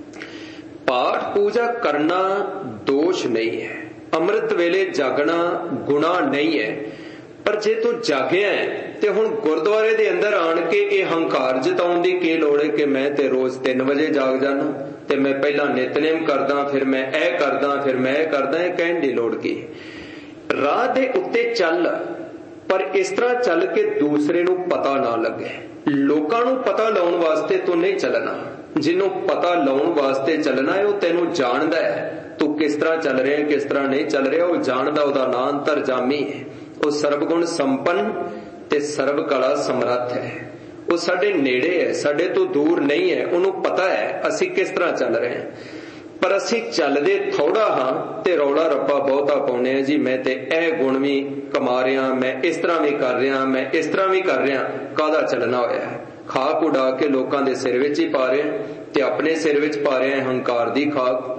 ਪਾਠ ਪੂਜਾ ਕਰਨਾ ਦੋਸ਼ ਨਹੀਂ ਹੈ, ਅੰਮ੍ਰਿਤ ਵੇਲੇ ਜਾਗਣਾ ਗੁਨਾਹ ਨਹੀਂ ਹੈ, ਪਰ ਜੇ ਤੂੰ ਜਾਗਿਆ ਤੇ ਹੁਣ ਗੁਰਦੁਆਰੇ ਦੇ ਅੰਦਰ ਆਣ ਕੇ ਇਹ ਹੰਕਾਰ ਜਤਾਉਣ ਦੀ ਕੀ ਲੋੜ ਹੈ ਕਿ ਮੈਂ ਤੇ ਰੋਜ਼ ਤਿੰਨ ਵਜੇ ਜਾਗ ਜਾਣਾ ਤੇ ਮੈਂ ਪਹਿਲਾਂ ਨਿਤਨੇਮ ਕਰਦਾ, ਫਿਰ ਮੈਂ ਇਹ ਕਰਦਾ, ਫਿਰ ਮੈਂ ਇਹ ਕਰਦਾ, ਇਹ ਕਹਿਣ ਦੀ ਲੋੜ ਕੀ। ਰਾਹ ਦੇ ਉੱਤੇ ਚੱਲ, ਪਰ ਇਸ ਤਰ੍ਹਾਂ ਚੱਲ ਕੇ ਦੂਸਰੇ ਨੂੰ ਪਤਾ ਨਾ ਲੱਗੇ। ਲੋਕਾਂ ਨੂੰ ਪਤਾ ਲਾਉਣ ਵਾਸਤੇ ਤੂੰ ਨਹੀਂ ਚੱਲਣਾ, ਜਿਹਨੂੰ ਪਤਾ ਲਾਉਣ ਵਾਸਤੇ ਚੱਲਣਾ ਹੈ ਉਹ ਤੈਨੂੰ ਜਾਣਦਾ ਹੈ ਤੂੰ ਕਿਸ ਤਰ੍ਹਾਂ ਚੱਲ ਰਿਹਾ, ਕਿਸ ਤਰ੍ਹਾਂ ਨਹੀਂ ਚੱਲ ਰਿਹਾ, ਉਹ ਜਾਣਦਾ, ਉਹਦਾ ਨਾਂ ਅੰਤਰਜਾਮੀ ਹੈ। ਉਹ ਸਰਬਗੁਣ ਸੰਪੰਨ ਤੇ ਸਰਬ ਕਲਾ ਸਮਰੱਥ ਹੈ, ਉਹ ਸਾਡੇ ਨੇੜੇ ਹੈ, ਸਾਡੇ ਤੋਂ ਦੂਰ ਨਹੀਂ ਹੈ, ਉਹਨੂੰ ਪਤਾ ਹੈ ਅਸੀਂ ਕਿਸ ਤਰ੍ਹਾਂ ਚੱਲ ਰਹੇ ਹਾਂ। ਪਰ ਅਸੀਂ ਚੱਲਦੇ ਥੋੜਾ ਹਾਂ ਤੇ ਰੌਲਾ ਰੱਪਾ ਬਹੁਤਾ ਪਾਉਂਦੇ ਹਾਂ, ਜੀ ਮੈਂ ਤੇ ਇਹ ਗੁਣ ਵੀ ਕਮਾ ਰਿਹਾ, ਮੈਂ ਇਸ ਤਰ੍ਹਾਂ ਵੀ ਕਰ ਰਿਹਾ, ਮੈਂ ਇਸ ਤਰ੍ਹਾਂ ਵੀ ਕਰ ਰਿਹਾ। ਕਾਹਦਾ ਚੱਲਣਾ ਹੋਇਆ ਹੈ? ਖਾਕ ਉਡਾ ਕੇ ਲੋਕਾਂ ਦੇ ਸਿਰ ਵਿੱਚ ਹੀ ਪਾ ਰਿਹਾ ਤੇ ਆਪਣੇ ਸਿਰ ਵਿੱਚ ਪਾ ਰਿਹਾ ਹੰਕਾਰ ਦੀ ਖਾਕ।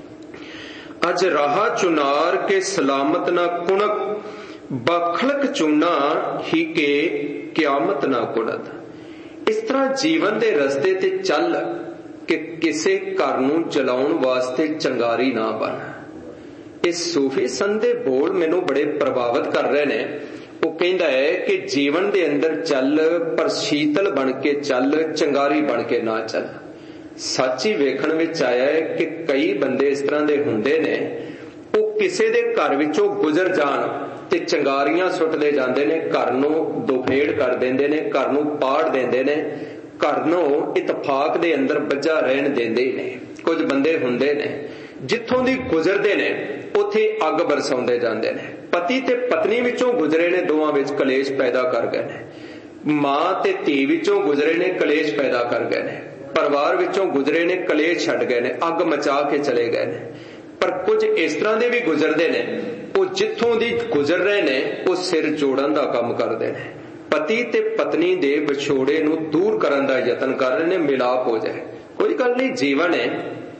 ਅਜ ਰਾਹ ਚੁਨਾਰ ਕੇ ਸਲਾਮਤ ਨਾ ਕੁਣਕ, ਬਖਲਕ ਚੂਨਾ ਹੀ ਕੇ ਕਿਆਮਤ ਨਾ ਕੁੜਤ। ਇਸ ਤਰ੍ਹਾਂ ਜੀਵਨ ਦੇ ਰਸਤੇ ਤੇ ਚੱਲ ਕਿ ਕਿਸੇ ਘਰ ਨੂੰ ਚਲਾਉਣ ਵਾਸਤੇ ਚੰਗਾਰੀ ਨਾ ਬਣ। ਇਸ ਸੂਫੀ ਸੰਤ ਦੇ ਬੋਲ ਮੈਨੂੰ ਬੜੇ ਪ੍ਰਭਾਵਿਤ ਕਰ ਰਹੇ ਨੇ। ਉਹ ਕਹਿੰਦਾ ਹੈ ਕਿ ਜੀਵਨ ਦੇ ਅੰਦਰ ਚੱਲ, ਪਰ ਸ਼ੀਤਲ ਬਣ ਕੇ ਚੱਲ, ਚੰਗਾਰੀ ਬਣ ਕੇ ਨਾ ਚੱਲ। ਸੱਚ ਹੀ ਵੇਖਣ ਵਿੱਚ ਆਇਆ ਹੈ ਕਿ ਕਈ ਬੰਦੇ ਇਸ ਤਰ੍ਹਾਂ ਦੇ ਹੁੰਦੇ ਨੇ, ਉਹ ਕਿਸੇ ਦੇ ਘਰ ਵਿੱਚੋਂ ਗੁਜ਼ਰ ਜਾਣ ਤੇ ਚੰਗਾਰੀਆਂ ਸੁੱਟਦੇ ਜਾਂਦੇ ਨੇ, ਘਰ ਨੂੰ ਦੁਫੇੜ ਕਰ ਦਿੰਦੇ ਨੇ, ਘਰ ਨੂੰ ਪਾੜ ਦਿੰਦੇ ਨੇ, ਘਰ ਨੂੰ ਇਤਫਾਕ ਦੇ ਅੰਦਰ ਬੱਝਾ ਰਹਿਣ ਦਿੰਦੇ ਨੇ। ਕੁਝ ਬੰਦੇ ਹੁੰਦੇ ਨੇ ਜਿੱਥੋਂ ਦੀ ਗੁਜ਼ਰਦੇ ਨੇ ਉੱਥੇ ਅੱਗ ਬਰਸਾਉਂਦੇ ਜਾਂਦੇ ਨੇ। ਪਤੀ ਤੇ ਪਤਨੀ ਵਿੱਚੋਂ ਗੁਜ਼ਰੇ ਨੇ, ਦੋਵਾਂ ਵਿੱਚ ਕਲੇਸ਼ ਪੈਦਾ ਕਰ ਗਏ ਨੇ। ਮਾਂ ਤੇ ਧੀ ਵਿੱਚੋਂ ਗੁਜ਼ਰੇ ਨੇ, ਕਲੇਸ਼ ਪੈਦਾ ਕਰ ਗਏ ਨੇ। ਪਰਿਵਾਰ ਵਿੱਚੋਂ ਗੁਜ਼ਰੇ ਨੇ, ਕਲੇਸ਼ ਛੱਡ ਗਏ ਨੇ, ਅੱਗ ਮਚਾ ਕੇ ਚਲੇ ਗਏ ਨੇ। ਪਰ ਕੁਝ ਇਸ ਤਰ੍ਹਾਂ ਦੇ ਵੀ ਗੁਜ਼ਰਦੇ ਨੇ, ਉਹ ਜਿੱਥੋਂ ਦੀ ਗੁਜ਼ਰ ਰਹੇ ਨੇ ਉਹ ਸਿਰ ਜੋੜਨ ਦਾ ਕੰਮ ਕਰਦੇ ਨੇ। ਪਤੀ ਤੇ ਪਤਨੀ ਦੇ ਵਿਛੋੜੇ ਨੂੰ ਦੂਰ ਕਰਨ ਦਾ ਯਤਨ ਕਰ ਰਹੇ ਨੇ, ਮਿਲਾਪ ਹੋ ਜਾਏ। ਕੋਈ ਗੱਲ ਨਹੀਂ, ਜੀਵਨ ਹੈ।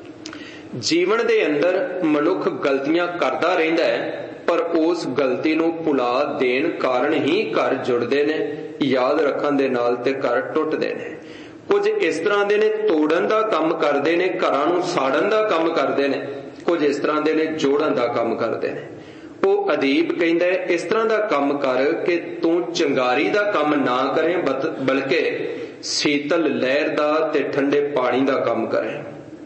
ਜੀਵਨ ਦੇ ਅੰਦਰ ਮਨੁੱਖ ਗਲਤੀਆਂ ਕਰਦਾ ਰਹਿੰਦਾ ਹੈ, ਪਰ ਉਸ ਗਲਤੀ ਨੂੰ ਭੁਲਾ ਦੇਣ ਕਾਰਨ ਹੀ ਘਰ ਜੁੜਦੇ ਨੇ। ਯਾਦ ਰੱਖਣ ਦੇ ਨਾਲ ਤੇ ਘਰ ਟੁੱਟਦੇ ਨੇ। ਕੁਝ ਇਸ ਤਰ੍ਹਾਂ ਦੇ ਨੇ ਤੋੜਨ ਦਾ ਕੰਮ ਕਰਦੇ ਨੇ, ਘਰਾਂ ਨੂੰ ਸਾੜਨ ਦਾ ਕੰਮ ਕਰਦੇ ਨੇ। ਕੁਝ ਇਸ ਤਰ੍ਹਾਂ ਦੇ ਨੇ ਜੋੜਨ ਦਾ ਕੰਮ ਕਰਦੇ ਨੇ। ਉਹ ਅਦੀਬ ਕਹਿੰਦਾ ਹੈ ਇਸ ਤਰ੍ਹਾਂ ਦਾ ਕੰਮ ਕਰ ਕਿ ਤੂੰ ਚੰਗਾਰੀ ਦਾ ਕੰਮ ਨਾ ਕਰੇ, ਬਲਕਿ ਸੀਤਲ ਲਹਿਰ ਦਾ ਤੇ ਠੰਡੇ ਪਾਣੀ ਦਾ ਕੰਮ ਕਰੇ।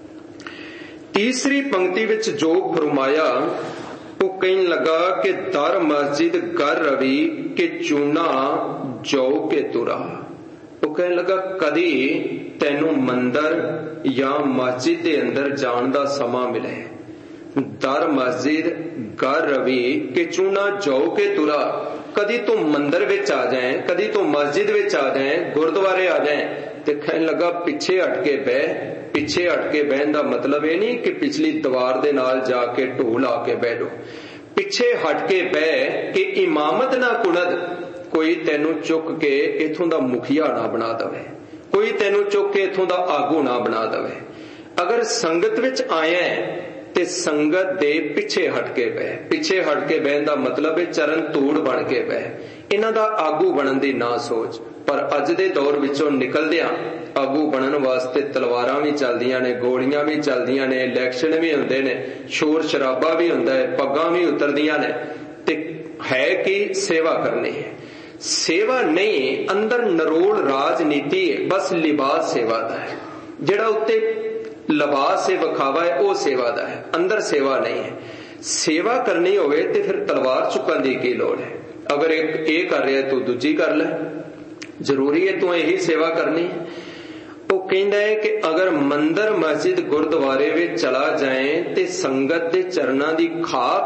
ਤੀਸਰੀ ਪੰਕਤੀ ਵਿੱਚ ਜੋ ਫਰਮਾਇਆ ਉਹ ਕਹਿਣ ਲੱਗਾ ਕਿ ਦਰ ਮਸਜਿਦ ਗਰ ਰਵੀ ਕਿ ਚੂਨਾ ਜੋ ਕੇ ਤੁਰਾ। ਉਹ ਕਹਿਣ ਲੱਗਾ ਕਦੀ ਤੈਨੂੰ ਮੰਦਰ ਜਾਂ ਮਸਜਿਦ ਦੇ ਅੰਦਰ ਜਾਣ ਦਾ ਸਮਾਂ ਮਿਲੇ। ਦਰ ਮਸਜਿਦ ਗਰ ਰਵੀ ਕਿ ਚੂਨਾ ਜੋ ਕੇ ਤੁਰਾ। ਕਦੀ ਤੂੰ ਮੰਦਰ ਵਿੱਚ ਆ ਜਾਏ, ਕਦੀ ਤੂੰ ਮਸਜਿਦ ਵਿੱਚ ਆ ਜਾਏ, ਗੁਰਦੁਆਰੇ ਆ ਜਾਏ ਤੇ ਕਹਿਣ ਲੱਗਾ ਪਿੱਛੇ ਹਟ ਕੇ ਬਹਿ। ਪਿੱਛੇ ਹਟ ਕੇ ਬਹਿਣ ਦਾ ਮਤਲਬ ਇਹ ਨਹੀਂ ਕਿ ਪਿਛਲੀ ਦੀਵਾਰ ਦੇ ਨਾਲ ਜਾ ਕੇ ਢੋਲ ਆ ਕੇ ਬਹਿ ਜਾਓ। ਪਿੱਛੇ ਹਟ ਕੇ ਬਹਿ ਕਿ ਇਮਾਮਤ ਨਾ ਕੁਣਦ, ਕੋਈ ਤੈਨੂੰ ਚੁੱਕ ਕੇ ਇਥੋਂ ਦਾ ਮੁਖੀਆ ਨਾ ਬਣਾ ਦਵੇ, ਕੋਈ ਤੈਨੂੰ ਚੁੱਕ ਕੇ ਇਥੋਂ ਦਾ ਆਗੂ ਨਾ ਬਣਾ ਦਵੇ। ਅਗਰ ਸੰਗਤ ਵਿੱਚ ਆਇਆ ਤੇ ਸੰਗਤ ਦੇ ਪਿੱਛੇ ਹਟ ਕੇ ਬਹਿ। ਪਿੱਛੇ ਹਟ ਕੇ ਬਹਿਣ ਦਾ ਮਤਲਬ ਹੈ ਚਰਨ ਧੂੜ ਬਣ ਕੇ ਬਹਿ, ਇਹਨਾਂ ਦਾ ਆਗੂ ਬਣਨ ਦੀ ਨਾ ਸੋਚ। ਪਰ ਅੱਜ ਦੇ ਦੌਰ ਵਿੱਚੋਂ ਨਿਕਲਦਿਆਂ ਆਗੂ ਬਣਨ ਵਾਸਤੇ ਤਲਵਾਰਾਂ ਵੀ ਚੱਲਦੀਆਂ ਨੇ, ਗੋਲੀਆਂ ਵੀ ਚੱਲਦੀਆਂ ਨੇ, ਇਲੈਕਸ਼ਨ ਵੀ ਹੁੰਦੇ ਨੇ, ਸ਼ੋਰ ਸ਼ਰਾਬਾ ਵੀ ਹੁੰਦਾ ਹੈ, ਪੱਗਾਂ ਵੀ ਉਤਰਦੀਆਂ ਨੇ। ਤੇ ਹੈ ਕਿ ਸੇਵਾ ਕਰਨੀ ਹੈ। ਸੇਵਾ ਨਹੀਂ, ਅੰਦਰ ਨਰੋਲ ਰਾਜਨੀਤੀ ਹੈ, ਬਸ ਲਿਬਾਸ ਸੇਵਾ ਦਾ ਹੈ। ਜਿਹੜਾ ਉੱਤੇ ਲਿਬਾਸ ਹੈ, ਵਿਖਾਵਾ ਹੈ, ਉਹ ਸੇਵਾ ਦਾ ਹੈ, ਅੰਦਰ ਸੇਵਾ ਨਹੀਂ ਹੈ। ਸੇਵਾ ਕਰਨੀ ਹੋਵੇ ਤੇ ਫਿਰ ਤਲਵਾਰ ਚੁੱਕਣ ਦੀ ਕੀ ਲੋੜ ਹੈ? ਅਗਰ ਇੱਕ ਇਹ ਕਰ ਰਿਹਾ ਤੂੰ ਦੂਜੀ ਕਰ ਲੈ, ਜ਼ਰੂਰੀ ਹੈ ਤੂੰ ਇਹੀ ਸੇਵਾ ਕਰਨੀ ਹੈ। ਉਹ ਕਹਿੰਦਾ ਹੈ ਕਿ ਅਗਰ ਮੰਦਰ ਮਸਜਿਦ ਗੁਰਦੁਆਰੇ ਵਿੱਚ ਚਲਾ ਜਾਏ ਤੇ ਸੰਗਤ ਦੇ ਚਰਨਾਂ ਦੀ ਖਾਕ